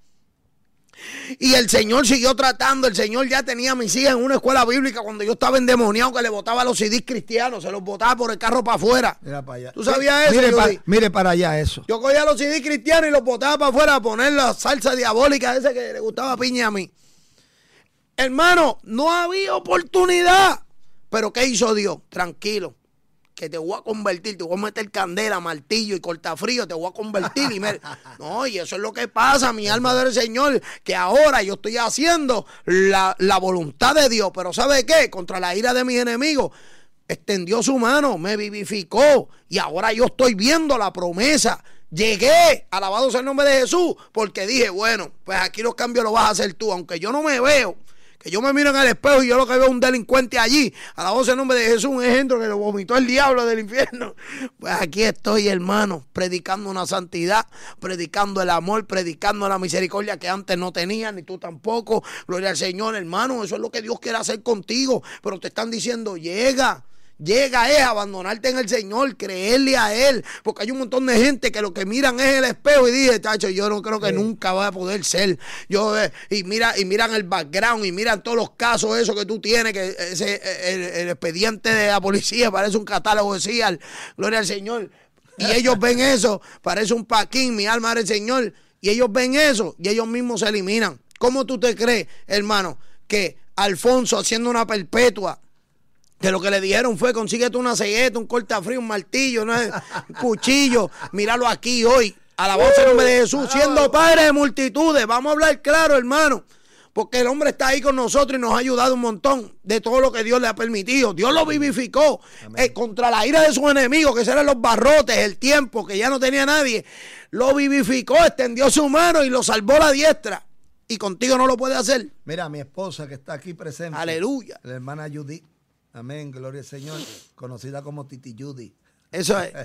Y el Señor siguió tratando. El Señor ya tenía a mis hijas en una escuela bíblica cuando yo estaba endemoniado, que le botaba los C Ds cristianos, se los botaba por el carro para afuera. Mira para allá. ¿Tú sabías eso? Mire, pa, mire para allá eso. Yo cogía los C Ds cristianos y los botaba para afuera a poner la salsa diabólica esa que le gustaba piña a mí. Hermano, no había oportunidad. Pero ¿qué hizo Dios? Tranquilo, que te voy a convertir, te voy a meter candela, martillo y cortafrío, te voy a convertir. Y me... No, y eso es lo que pasa, mi alma del Señor, que ahora yo estoy haciendo la, la voluntad de Dios. Pero ¿sabe qué? Contra la ira de mis enemigos, extendió su mano, me vivificó, y ahora yo estoy viendo la promesa. Llegué, alabado sea el nombre de Jesús, porque dije, bueno, pues aquí los cambios los vas a hacer tú, aunque yo no me veo. Que yo me miro en el espejo y yo lo que veo es un delincuente allí. A la voz del nombre de Jesús, un ejemplo que lo vomitó el diablo del infierno. Pues aquí estoy, hermano, predicando una santidad, predicando el amor, predicando la misericordia que antes no tenía, ni tú tampoco. Gloria al Señor, hermano. Eso es lo que Dios quiere hacer contigo. Pero te están diciendo, llega. Llega es abandonarte en el Señor, creerle a Él, porque hay un montón de gente que lo que miran es el espejo y dice, tacho, yo no creo que sí. nunca va a poder ser. Yo eh, y mira y miran el background y miran todos los casos esos que tú tienes, que ese el, el expediente de la policía parece un catálogo de C I A R, gloria al Señor. Y ellos ven eso, parece un paquín, mi alma del Señor, y ellos ven eso y ellos mismos se eliminan. ¿Cómo tú te crees, hermano, que Alfonso haciendo una perpetua, que lo que le dijeron fue, consíguete una cegueta, un cortafrío, un martillo, ¿no? un cuchillo, míralo aquí hoy, alabado sea el nombre de Jesús, siendo padre de multitudes? Vamos a hablar claro, hermano, porque el hombre está ahí con nosotros y nos ha ayudado un montón de todo lo que Dios le ha permitido. Dios lo vivificó eh, contra la ira de sus enemigos, que eran los barrotes, el tiempo, que ya no tenía nadie. Lo vivificó, extendió su mano y lo salvó la diestra. Y contigo no lo puede hacer. Mira, mi esposa que está aquí presente. Aleluya. La hermana Judith. Amén, gloria al Señor, conocida como Titi Judy. Eso es.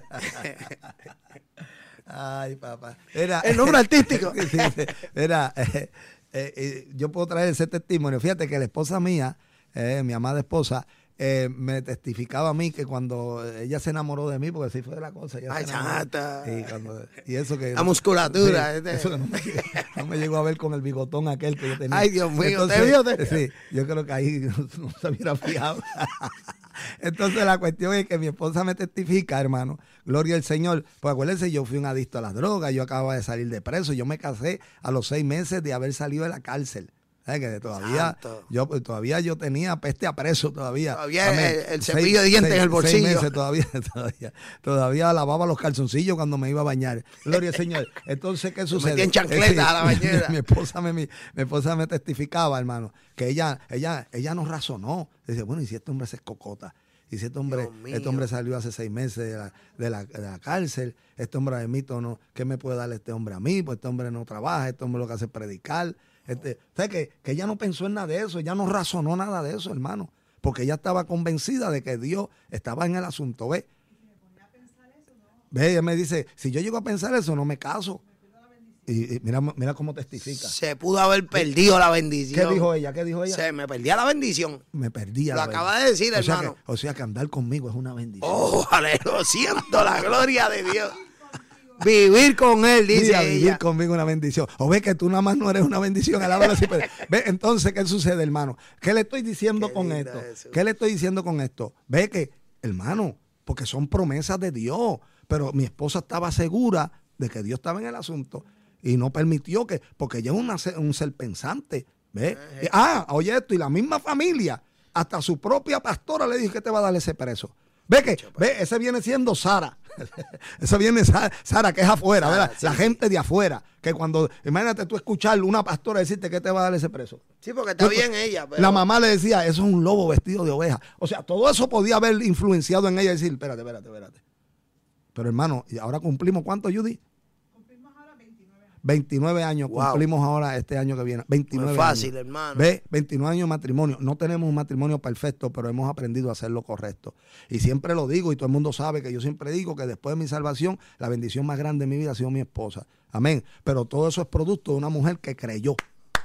Ay, papá. Era, el nombre artístico. Era, eh, eh, eh, yo puedo traer ese testimonio. Fíjate que la esposa mía, eh, mi amada esposa, eh, me testificaba a mí que cuando ella se enamoró de mí, porque así fue la cosa. Ella Ay, chata. Y, cuando, y eso que... La musculatura. Sí, este. Eso que no me, no me llegó a ver con el bigotón aquel que yo tenía. Ay, Dios mío, Entonces, ¿te vio? ¿Te... Sí, yo creo que ahí no, no se hubiera fijado. Entonces la cuestión es que mi esposa me testifica, hermano, gloria al Señor. Pues acuérdense, yo fui un adicto a las drogas, yo acababa de salir de preso, yo me casé a los seis meses de haber salido de la cárcel. ¿Sabes? Que todavía yo, todavía yo tenía peste a preso todavía. Todavía el, el cepillo seis, de dientes seis, en el bolsillo. Seis meses todavía, todavía, todavía lavaba los calzoncillos cuando me iba a bañar. Gloria al Señor. Entonces, ¿qué sucede? Me metí en chancleta a la bañera. Mi, mi, esposa me, mi, mi esposa me testificaba, hermano, que ella, ella, ella nos razonó. Dice, bueno, y si este hombre se escocota. Y si este hombre, este hombre salió hace seis meses de la, de la, de la cárcel, este hombre de mito no, ¿qué me puede dar este hombre a mí? Pues este hombre no trabaja, este hombre lo que hace es predicar. Este, o sea, que, que ella no pensó en nada de eso, ella no razonó nada de eso, hermano, porque ella estaba convencida de que Dios estaba en el asunto. Ve, ve, ella me dice, si yo llego a pensar eso, no me caso. Y, y mira, mira cómo testifica. Se pudo haber perdido la bendición. ¿Qué dijo ella? ¿Qué dijo ella? Se me perdía la bendición. Me perdía Lo la acaba bendición. de decir, o sea hermano. Que, o sea que andar conmigo es una bendición. Oh, aleluya, siento la gloria de Dios. Vivir con él, dice Mira, ella. Vivir conmigo una bendición. O ve que tú nada más no eres una bendición. Así, pero, ve, entonces, ¿qué sucede, hermano? ¿Qué le estoy diciendo con esto? Eso. ¿Qué le estoy diciendo con esto? Ve que, hermano, porque son promesas de Dios. Pero mi esposa estaba segura de que Dios estaba en el asunto y no permitió que, porque ella es una, un ser pensante. ¿Ve? Ah, oye esto, y la misma familia hasta su propia pastora le dijo que te va a dar ese preso. Ve que, ve, ese viene siendo Sara. Esa viene Sara, Sara, que es afuera, Sara, ¿verdad? Sí, la sí. gente de afuera, que cuando, imagínate tú escuchar una pastora decirte que te va a dar ese preso. Sí, porque está bien ella. Pero... La mamá le decía, eso es un lobo vestido de oveja. O sea, todo eso podía haber influenciado en ella y decir, espérate, espérate, espérate. Pero hermano, ¿y ahora cumplimos cuánto, Judy? Cumplimos ahora veintinueve años. veintinueve años, wow. Cumplimos ahora este año que viene. veintinueve no es fácil, años. hermano. Ve, veintinueve años de matrimonio. No tenemos un matrimonio perfecto, pero hemos aprendido a hacer lo correcto. Y siempre lo digo, y todo el mundo sabe que yo siempre digo que después de mi salvación, la bendición más grande de mi vida ha sido mi esposa. Amén. Pero todo eso es producto de una mujer que creyó.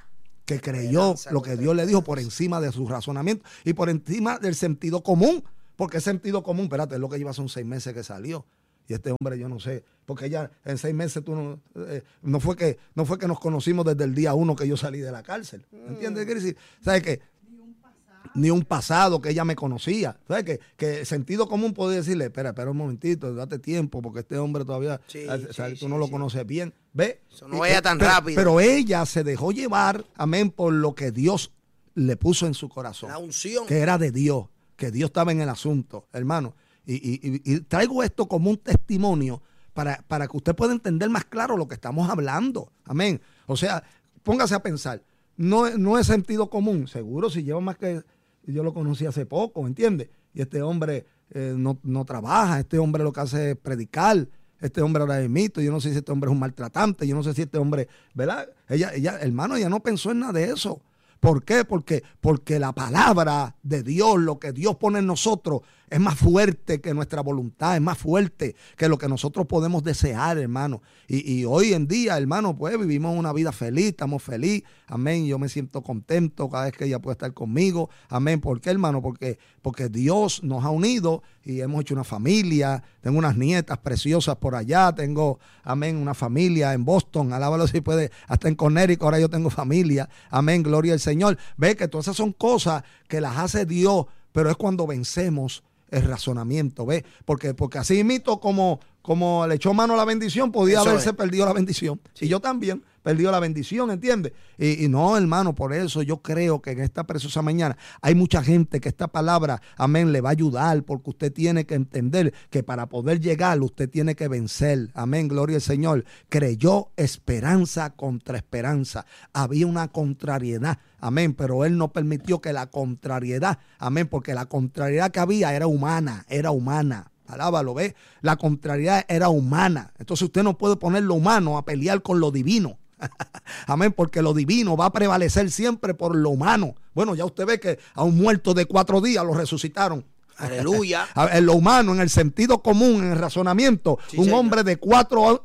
Que creyó lo que Dios le dijo por encima de su razonamiento y por encima del sentido común. Porque es sentido común, espérate, es lo que lleva son seis meses que salió. Y este hombre, yo no sé, porque ella en seis meses tú no, eh, no fue que no fue que nos conocimos desde el día uno que yo salí de la cárcel. ¿Entiendes qué quiere decir? ¿Sabes qué? Ni un pasado. Ni un pasado que ella me conocía. ¿Sabes qué? Que sentido común puede decirle, espera, espera un momentito, date tiempo, porque este hombre todavía, sí, o sea, sí, tú sí, no lo sí. conoces bien. ¿Ve? Eso no vaya tan pero, rápido. Pero ella se dejó llevar, amén, por lo que Dios le puso en su corazón. La unción. Que era de Dios, que Dios estaba en el asunto, hermano. Y, y, y traigo esto como un testimonio para, para que usted pueda entender más claro lo que estamos hablando. Amén. O sea, póngase a pensar. No, no es sentido común. Seguro si lleva más que... Yo lo conocí hace poco, ¿entiende? Y este hombre eh, no, no trabaja. Este hombre lo que hace es predicar. Este hombre ahora es mito. Yo no sé si este hombre es un maltratante. Yo no sé si este hombre... ¿Verdad? Ella, ella, hermano, ella no pensó en nada de eso. ¿Por qué? Porque, porque la palabra de Dios, lo que Dios pone en nosotros, es más fuerte que nuestra voluntad, es más fuerte que lo que nosotros podemos desear, hermano. Y, y hoy en día, hermano, pues vivimos una vida feliz, estamos felices, amén. Yo me siento contento cada vez que ella puede estar conmigo, amén. ¿Por qué, hermano? Porque, porque Dios nos ha unido y hemos hecho una familia. Tengo unas nietas preciosas por allá, tengo, amén, una familia en Boston, alábalo si puede, hasta en Connecticut, ahora yo tengo familia, amén, gloria al Señor. Ve que todas esas son cosas que las hace Dios, pero es cuando vencemos el razonamiento, ¿ves? Porque, porque así mismo como, como le echó mano a la bendición, podía eso haberse es. perdido la bendición. Sí. Y yo también perdí la bendición, ¿entiendes? Y, y no, hermano, por eso yo creo que en esta preciosa mañana hay mucha gente que esta palabra, amén, le va a ayudar, porque usted tiene que entender que para poder llegar, usted tiene que vencer. Amén, gloria al Señor. Creyó esperanza contra esperanza. Había una contrariedad. Amén, pero él no permitió que la contrariedad, amén, porque la contrariedad que había era humana, era humana. Alábalo, ¿ve? La contrariedad era humana. Entonces usted no puede poner lo humano a pelear con lo divino. Amén, porque lo divino va a prevalecer siempre por lo humano. Bueno, ya usted ve que a un muerto de cuatro días lo resucitaron. Aleluya. En lo humano, en el sentido común, en el razonamiento, sí, un señor. hombre de cuatro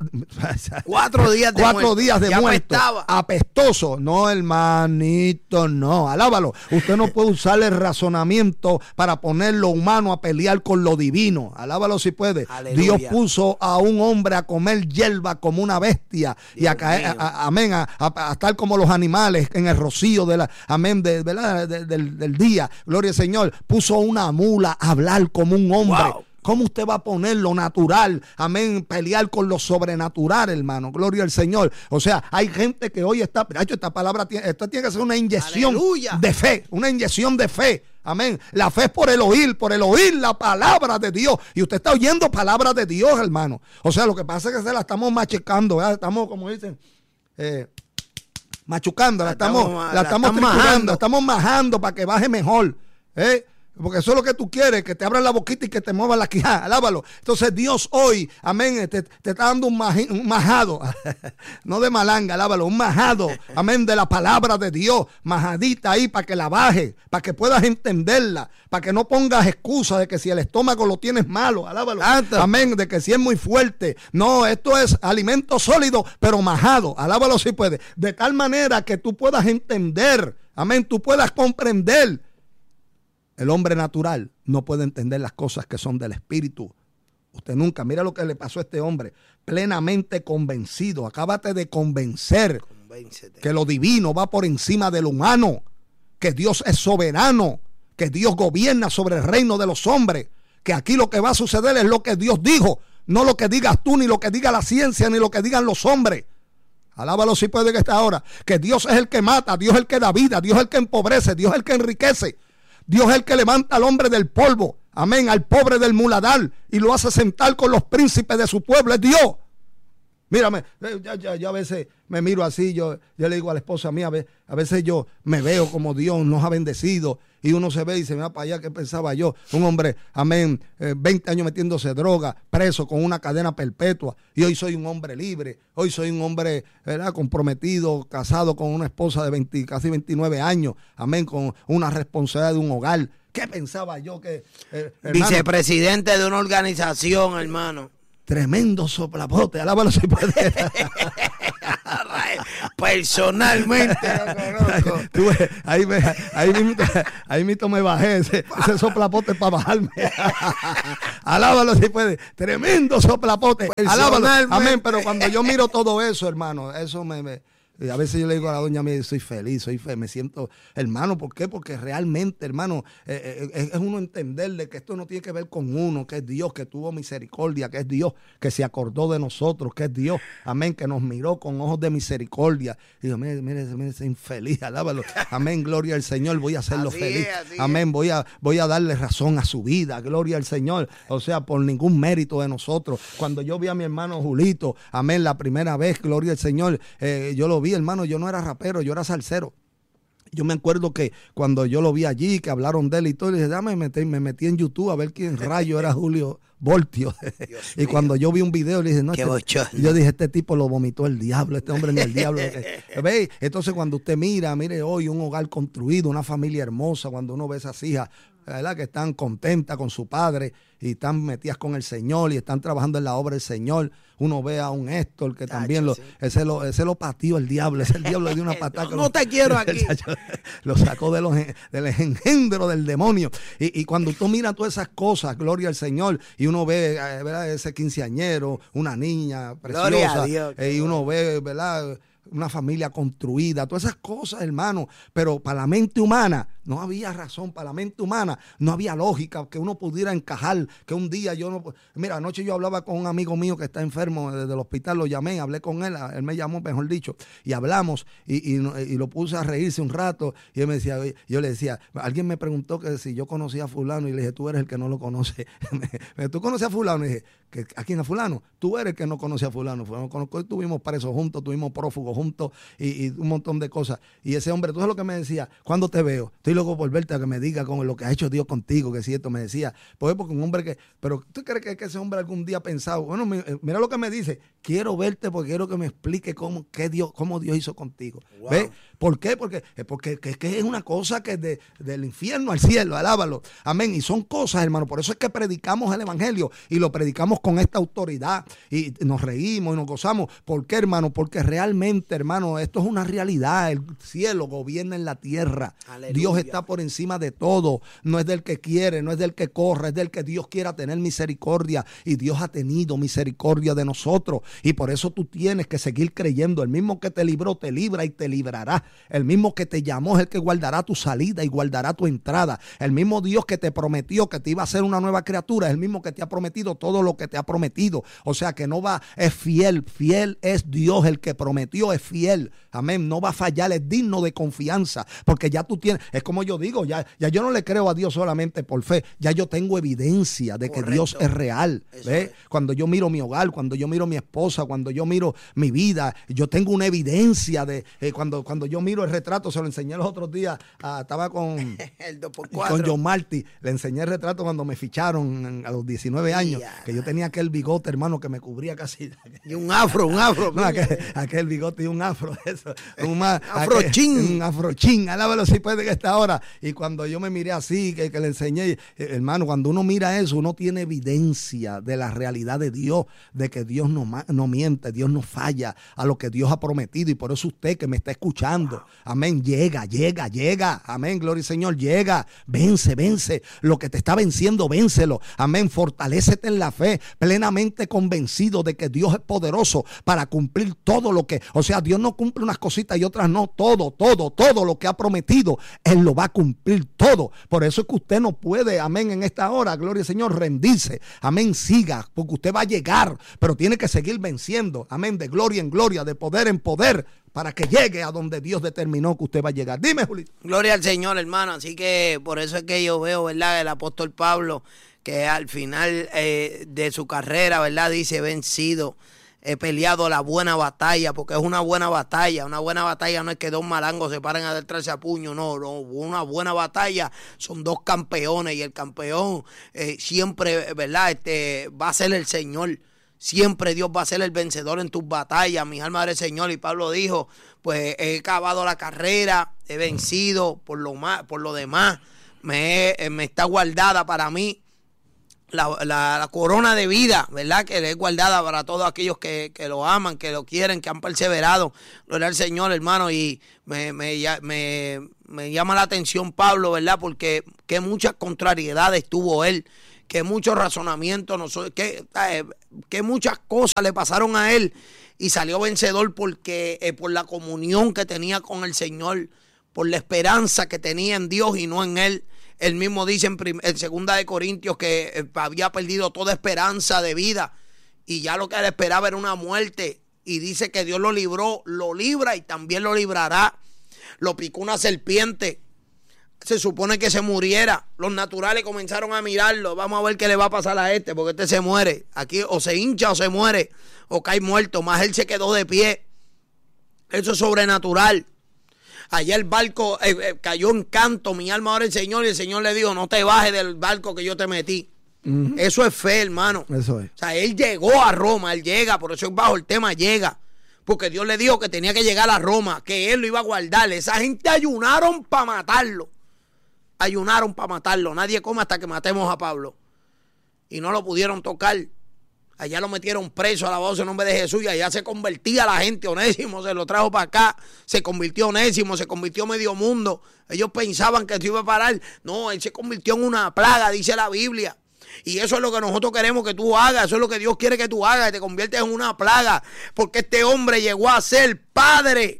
cuatro días de cuatro muerto. días de ya muerto, apestaba. apestoso. No, hermanito, no. Alábalo. Usted no puede usar el razonamiento para poner lo humano a pelear con lo divino. Alábalo si puede. Aleluya. Dios puso a un hombre a comer hierba como una bestia Dios y a caer, a, a, amén, a, a, a estar como los animales en el rocío de la, amén, de, de la, de, del, del día. Gloria al Señor. Puso una mula hablar como un hombre. Wow. ¿Cómo usted va a poner lo natural? Amén, pelear con lo sobrenatural, hermano. Gloria al Señor. O sea, hay gente que hoy está, hecho, esta palabra, esta tiene que ser una inyección Aleluya. de fe, una inyección de fe. Amén. La fe es por el oír, por el oír la palabra de Dios. Y usted está oyendo palabra de Dios, hermano. O sea, lo que pasa es que se la estamos machicando, ¿verdad? Estamos, como dicen, eh, machucando, la, la estamos, estamos, la estamos, estamos majando, estamos majando para que baje mejor, ¿eh? Porque eso es lo que tú quieres, que te abran la boquita y que te muevan la quijada. Alábalo. Entonces Dios hoy, amén, te, te está dando un, maji, un majado, no de malanga, alábalo, un majado, amén, de la palabra de Dios, majadita ahí para que la baje, para que puedas entenderla, para que no pongas excusa de que si el estómago lo tienes malo, alábalo, amén, de que si es muy fuerte. No, esto es alimento sólido, pero majado, alábalo si puede, de tal manera que tú puedas entender, amén, tú puedas comprender. El hombre natural no puede entender las cosas que son del espíritu. Usted nunca, mira lo que le pasó a este hombre, plenamente convencido, acábate de convencer Convéncete. que lo divino va por encima del humano, que Dios es soberano, que Dios gobierna sobre el reino de los hombres, que aquí lo que va a suceder es lo que Dios dijo, no lo que digas tú, ni lo que diga la ciencia, ni lo que digan los hombres. Alábalo si puede que está ahora, que Dios es el que mata, Dios es el que da vida, Dios es el que empobrece, Dios es el que enriquece. Dios es el que levanta al hombre del polvo. Amén. Al pobre del muladar y lo hace sentar con los príncipes de su pueblo. Es Dios. Mírame, ya, ya, ya a veces me miro así, yo, yo le digo a la esposa mía, a, a veces yo me veo como Dios nos ha bendecido y uno se ve y se me va para allá, ¿qué pensaba yo? Un hombre, amén, eh, veinte años metiéndose droga, preso con una cadena perpetua y hoy soy un hombre libre, hoy soy un hombre, ¿verdad?, comprometido, casado con una esposa de veinte, casi veintinueve años, amén, con una responsabilidad de un hogar. ¿Qué pensaba yo que... Eh, hermano, vicepresidente de una organización, hermano. Tremendo soplapote, alábalo si puede. Personalmente lo conozco. Tú ves, ahí, me, ahí, mismo, ahí mismo me bajé ese, ese soplapote para bajarme. Alábalo si puede. Tremendo soplapote. Alábalo. Amén. Pero cuando yo miro todo eso, hermano, eso me... me Y a veces yo le digo a la doña mía, soy feliz, soy feliz, me siento, hermano, ¿por qué? Porque realmente, hermano, eh, eh, es uno entenderle que esto no tiene que ver con uno, que es Dios, que tuvo misericordia, que es Dios, que se acordó de nosotros, que es Dios, amén, que nos miró con ojos de misericordia. Y digo, mire, mire, mire, ese infeliz, alábalo, amén, gloria al Señor, voy a hacerlo así feliz, es, amén, es. voy a, voy a darle razón a su vida, gloria al Señor, o sea, por ningún mérito de nosotros. Cuando yo vi a mi hermano Julito, amén, la primera vez, gloria al Señor, eh, yo lo vi, hermano, yo no era rapero, yo era salsero. Yo me acuerdo que cuando yo lo vi allí, que hablaron de él y todo, le dije, dame, me metí, me metí en YouTube a ver quién rayo era Julio Voltio. Y mío. Cuando yo vi un video, le dije, no, este, yo dije, este tipo lo vomitó el diablo, este hombre ni el diablo. ¿Ve? Entonces cuando usted mira, mire hoy un hogar construido, una familia hermosa, cuando uno ve esas hijas, ¿verdad?, que están contentas con su padre y están metidas con el Señor y están trabajando en la obra del Señor. Uno ve a un Héctor que Tacho, también lo, sí. ese, lo, ese lo pateó el diablo, ese el diablo le dio una patada. no, no te quiero aquí. Lo sacó de los, del engendro del demonio. Y, y cuando tú miras todas esas cosas, gloria al Señor, y uno ve, ¿verdad?, ese quinceañero, una niña preciosa, Dios, eh, y uno ve, ¿verdad?, una familia construida, todas esas cosas, hermano, pero para la mente humana no había razón, para la mente humana no había lógica que uno pudiera encajar, que un día yo no... Mira, anoche yo hablaba con un amigo mío que está enfermo desde el hospital, lo llamé, hablé con él, él me llamó, mejor dicho, y hablamos, y, y, y lo puse a reírse un rato, y él me decía, yo le decía, alguien me preguntó que si yo conocía a fulano, y le dije, tú eres el que no lo conoce. ¿Tú conoces a fulano? Y dije, ¿a quién? ¿A fulano? Tú eres el que no conoce a fulano. fulano conozco, estuvimos presos juntos, tuvimos prófugos juntos y, y un montón de cosas. Y ese hombre, tú sabes lo que me decía, ¿cuándo te veo? Estoy loco por verte, a que me diga con lo que ha hecho Dios contigo, que es cierto, me decía. Pues porque un hombre que, pero ¿tú crees que, que ese hombre algún día ha pensado? Bueno, mira lo que me dice, quiero verte porque quiero que me explique cómo, qué Dios, cómo Dios hizo contigo. Wow. ¿Ves? ¿Por qué? Porque, porque que, que es una cosa que es de, del infierno al cielo, alábalo. Amén. Y son cosas, hermano, por eso es que predicamos el evangelio y lo predicamos con esta autoridad y nos reímos y nos gozamos. ¿Por qué, hermano? Porque realmente, hermano, esto es una realidad. El cielo gobierna en la tierra. Aleluya. Dios está por encima de todo. No es del que quiere, no es del que corre, es del que Dios quiera tener misericordia. Y Dios ha tenido misericordia de nosotros. Y por eso tú tienes que seguir creyendo. El mismo que te libró, te libra y te librará. El mismo que te llamó es el que guardará tu salida y guardará tu entrada. El mismo Dios que te prometió que te iba a hacer una nueva criatura es el mismo que te ha prometido todo lo que te ha prometido. O sea que no va, es fiel, fiel es Dios, el que prometió es fiel. Amén, no va a fallar, es digno de confianza, porque ya tú tienes, es como yo digo, ya, ya yo no le creo a Dios solamente por fe, ya yo tengo evidencia de Correcto. Que Dios es real. ¿Ves? Es. Cuando yo miro mi hogar, cuando yo miro mi esposa, cuando yo miro mi vida, yo tengo una evidencia de, eh, cuando, cuando yo miro el retrato, se lo enseñé los otros días, uh, estaba con, el dos por cuatro. Con John Marty, le enseñé el retrato cuando me ficharon a los diecinueve años, yeah. que yo tenía aquel bigote, hermano, que me cubría casi. Y un afro, un afro. No, aquel, aquel bigote y un afro, eso. Un más, afrochín. Un afrochín, alábalo si puede que esta hora. Y cuando yo me miré así, que, que le enseñé, eh, hermano, cuando uno mira eso, uno tiene evidencia de la realidad de Dios, de que Dios no, no miente, Dios no falla a lo que Dios ha prometido. Y por eso usted que me está escuchando, wow. amén, llega, llega, llega, amén, gloria al Señor, llega, vence, vence, lo que te está venciendo, vénselo, amén, fortalécete en la fe, plenamente convencido de que Dios es poderoso para cumplir todo lo que, o sea, Dios no cumple unas cositas y otras no, todo, todo, todo lo que ha prometido, Él lo va a cumplir todo. Por eso es que usted no puede, amén, en esta hora, gloria al Señor, rendirse, amén, siga, porque usted va a llegar, pero tiene que seguir venciendo, amén, de gloria en gloria, de poder en poder, para que llegue a donde Dios determinó que usted va a llegar. Dime, Julito. Gloria al Señor, hermano. Así que por eso es que yo veo, ¿verdad?, el apóstol Pablo, que al final eh, de su carrera, ¿verdad?, dice: vencido, he peleado la buena batalla, porque es una buena batalla. Una buena batalla no es que dos malangos se paren a adentrarse a puño, no, no. Una buena batalla son dos campeones, y el campeón eh, siempre, ¿verdad?, este, va a ser el Señor. Siempre Dios va a ser el vencedor en tus batallas. Mi alma del Señor. Y Pablo dijo: pues he acabado la carrera, he vencido, por lo más, por lo demás me, me está guardada para mí La, la, la corona de vida, ¿verdad?, que le es guardada para todos aquellos que, que lo aman, que lo quieren, que han perseverado. Gloria al Señor, hermano. Y me, me, me, me llama la atención Pablo, ¿verdad?, porque que muchas contrariedades tuvo él, que muchos razonamientos, no, que, eh, que muchas cosas le pasaron a él, y salió vencedor porque eh, por la comunión que tenía con el Señor, por la esperanza que tenía en Dios y no en él. Él mismo dice en, en segunda de Corintios que eh, había perdido toda esperanza de vida, y ya lo que él esperaba era una muerte, y dice que Dios lo libró, lo libra y también lo librará. Lo picó una serpiente, se supone que se muriera. Los naturales comenzaron a mirarlo: vamos a ver qué le va a pasar a este, porque este se muere. Aquí o se hincha o se muere, o cae muerto. Más él se quedó de pie. Eso es sobrenatural. Allá el barco eh, eh, cayó en canto, mi alma ahora el Señor, y el Señor le dijo: no te bajes del barco que yo te metí. Uh-huh. Eso es fe, hermano. Eso es. O sea, él llegó a Roma, él llega, por eso es bajo el tema llega. Porque Dios le dijo que tenía que llegar a Roma, que él lo iba a guardar. Esa gente ayunaron para matarlo. Ayunaron para matarlo. Nadie come hasta que matemos a Pablo. Y no lo pudieron tocar. Allá lo metieron preso, alabado sea el nombre de Jesús, y allá se convertía la gente. Onésimo se lo trajo para acá, se convirtió Onésimo, se convirtió medio mundo. Ellos pensaban que se iba a parar. No, él se convirtió en una plaga, dice la Biblia. Y eso es lo que nosotros queremos que tú hagas, eso es lo que Dios quiere que tú hagas, que te conviertes en una plaga. Porque este hombre llegó a ser padre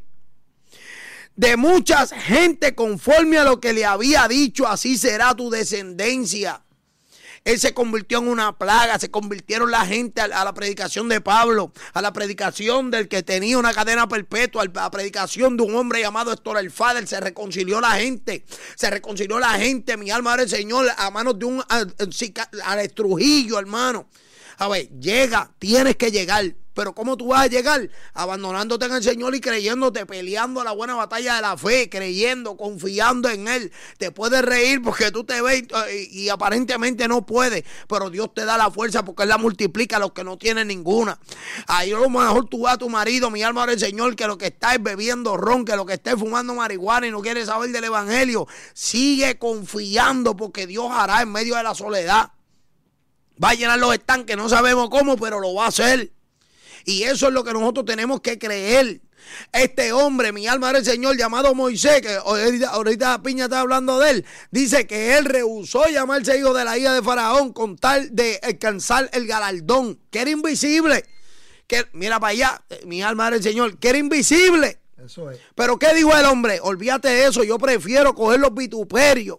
de muchas gente, conforme a lo que le había dicho: así será tu descendencia. Él se convirtió en una plaga, se convirtieron la gente a la predicación de Pablo, a la predicación del que tenía una cadena perpetua, a la predicación de un hombre llamado Héctor el Fader. Se reconcilió la gente, se reconcilió la gente, mi alma del Señor, a manos de un Alex Trujillo, hermano. A ver, llega, tienes que llegar. Pero ¿cómo tú vas a llegar? Abandonándote en el Señor y creyéndote, peleando la buena batalla de la fe, creyendo, confiando en Él. Te puedes reír porque tú te ves y, y aparentemente no puedes, pero Dios te da la fuerza porque Él la multiplica a los que no tienen ninguna. Ahí a lo mejor tú vas a tu marido, mi alma del Señor, que lo que está es bebiendo ron, que lo que está es fumando marihuana y no quiere saber del evangelio. Sigue confiando porque Dios hará en medio de la soledad. Va a llenar los estanques, no sabemos cómo, pero lo va a hacer. Y eso es lo que nosotros tenemos que creer. Este hombre, mi alma del Señor, llamado Moisés, que ahorita, ahorita Piña está hablando de él, dice que él rehusó llamarse hijo de la hija de Faraón con tal de alcanzar el galardón, que era invisible. Que, mira para allá, mi alma del Señor, que era invisible. Eso es. Pero ¿qué dijo el hombre? Olvídate de eso, yo prefiero coger los vituperios.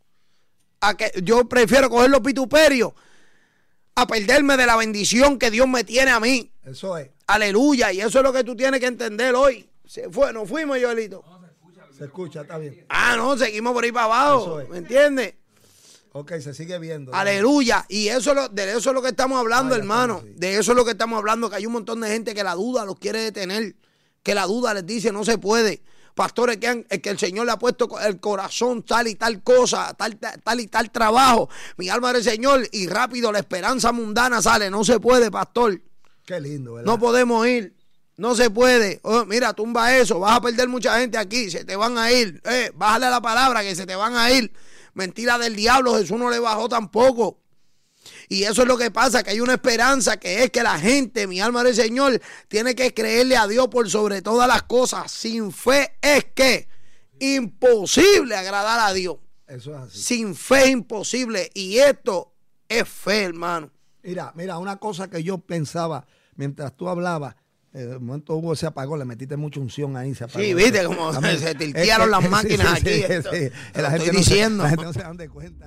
A que, yo prefiero coger los vituperios a perderme de la bendición que Dios me tiene a mí. Eso es. Aleluya. Y eso es lo que tú tienes que entender hoy. Se fue, nos fuimos, Joelito. No, se escucha, se escucha, está bien. Ah, no, seguimos por ahí para abajo. Eso es. ¿Me entiendes? Ok, se sigue viendo. Aleluya. Y eso, de eso es lo que estamos hablando, Vaya, hermano. Sí. De eso es lo que estamos hablando, que hay un montón de gente que la duda los quiere detener. Que la duda les dice, no se puede. Pastores que, han, que el Señor le ha puesto el corazón tal y tal cosa, tal, tal y tal trabajo. Mi alma del Señor, y rápido la esperanza mundana sale. No se puede, pastor. Qué lindo, ¿verdad? No podemos ir. No se puede. Oh, mira, tumba eso. Vas a perder mucha gente aquí. Se te van a ir. Eh, bájale la palabra que se te van a ir. Mentira del diablo. Jesús no le bajó tampoco. Y eso es lo que pasa, que hay una esperanza, que es que la gente, mi alma del Señor, tiene que creerle a Dios por sobre todas las cosas. Sin fe es que imposible agradar a Dios. Eso es así. Sin fe es imposible. Y esto es fe, hermano. Mira, mira, una cosa que yo pensaba mientras tú hablabas, eh, de momento hubo se apagó, le metiste mucha unción ahí, se apagó. Sí, viste como se, se tiltearon es que, las máquinas sí, sí, aquí. Sí, sí, sí. La, gente estoy no diciendo. Se, la gente no se dan de cuenta.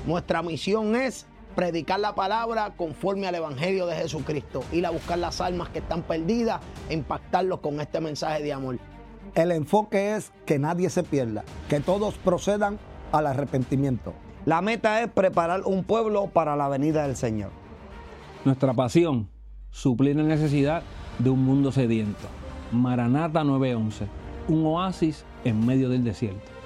Nuestra misión es predicar la palabra conforme al Evangelio de Jesucristo, ir a buscar las almas que están perdidas e impactarlos con este mensaje de amor. El enfoque es que nadie se pierda, que todos procedan al arrepentimiento. La meta es preparar un pueblo para la venida del Señor. Nuestra pasión, suplir la necesidad de un mundo sediento. Maranata nueve once, un oasis en medio del desierto.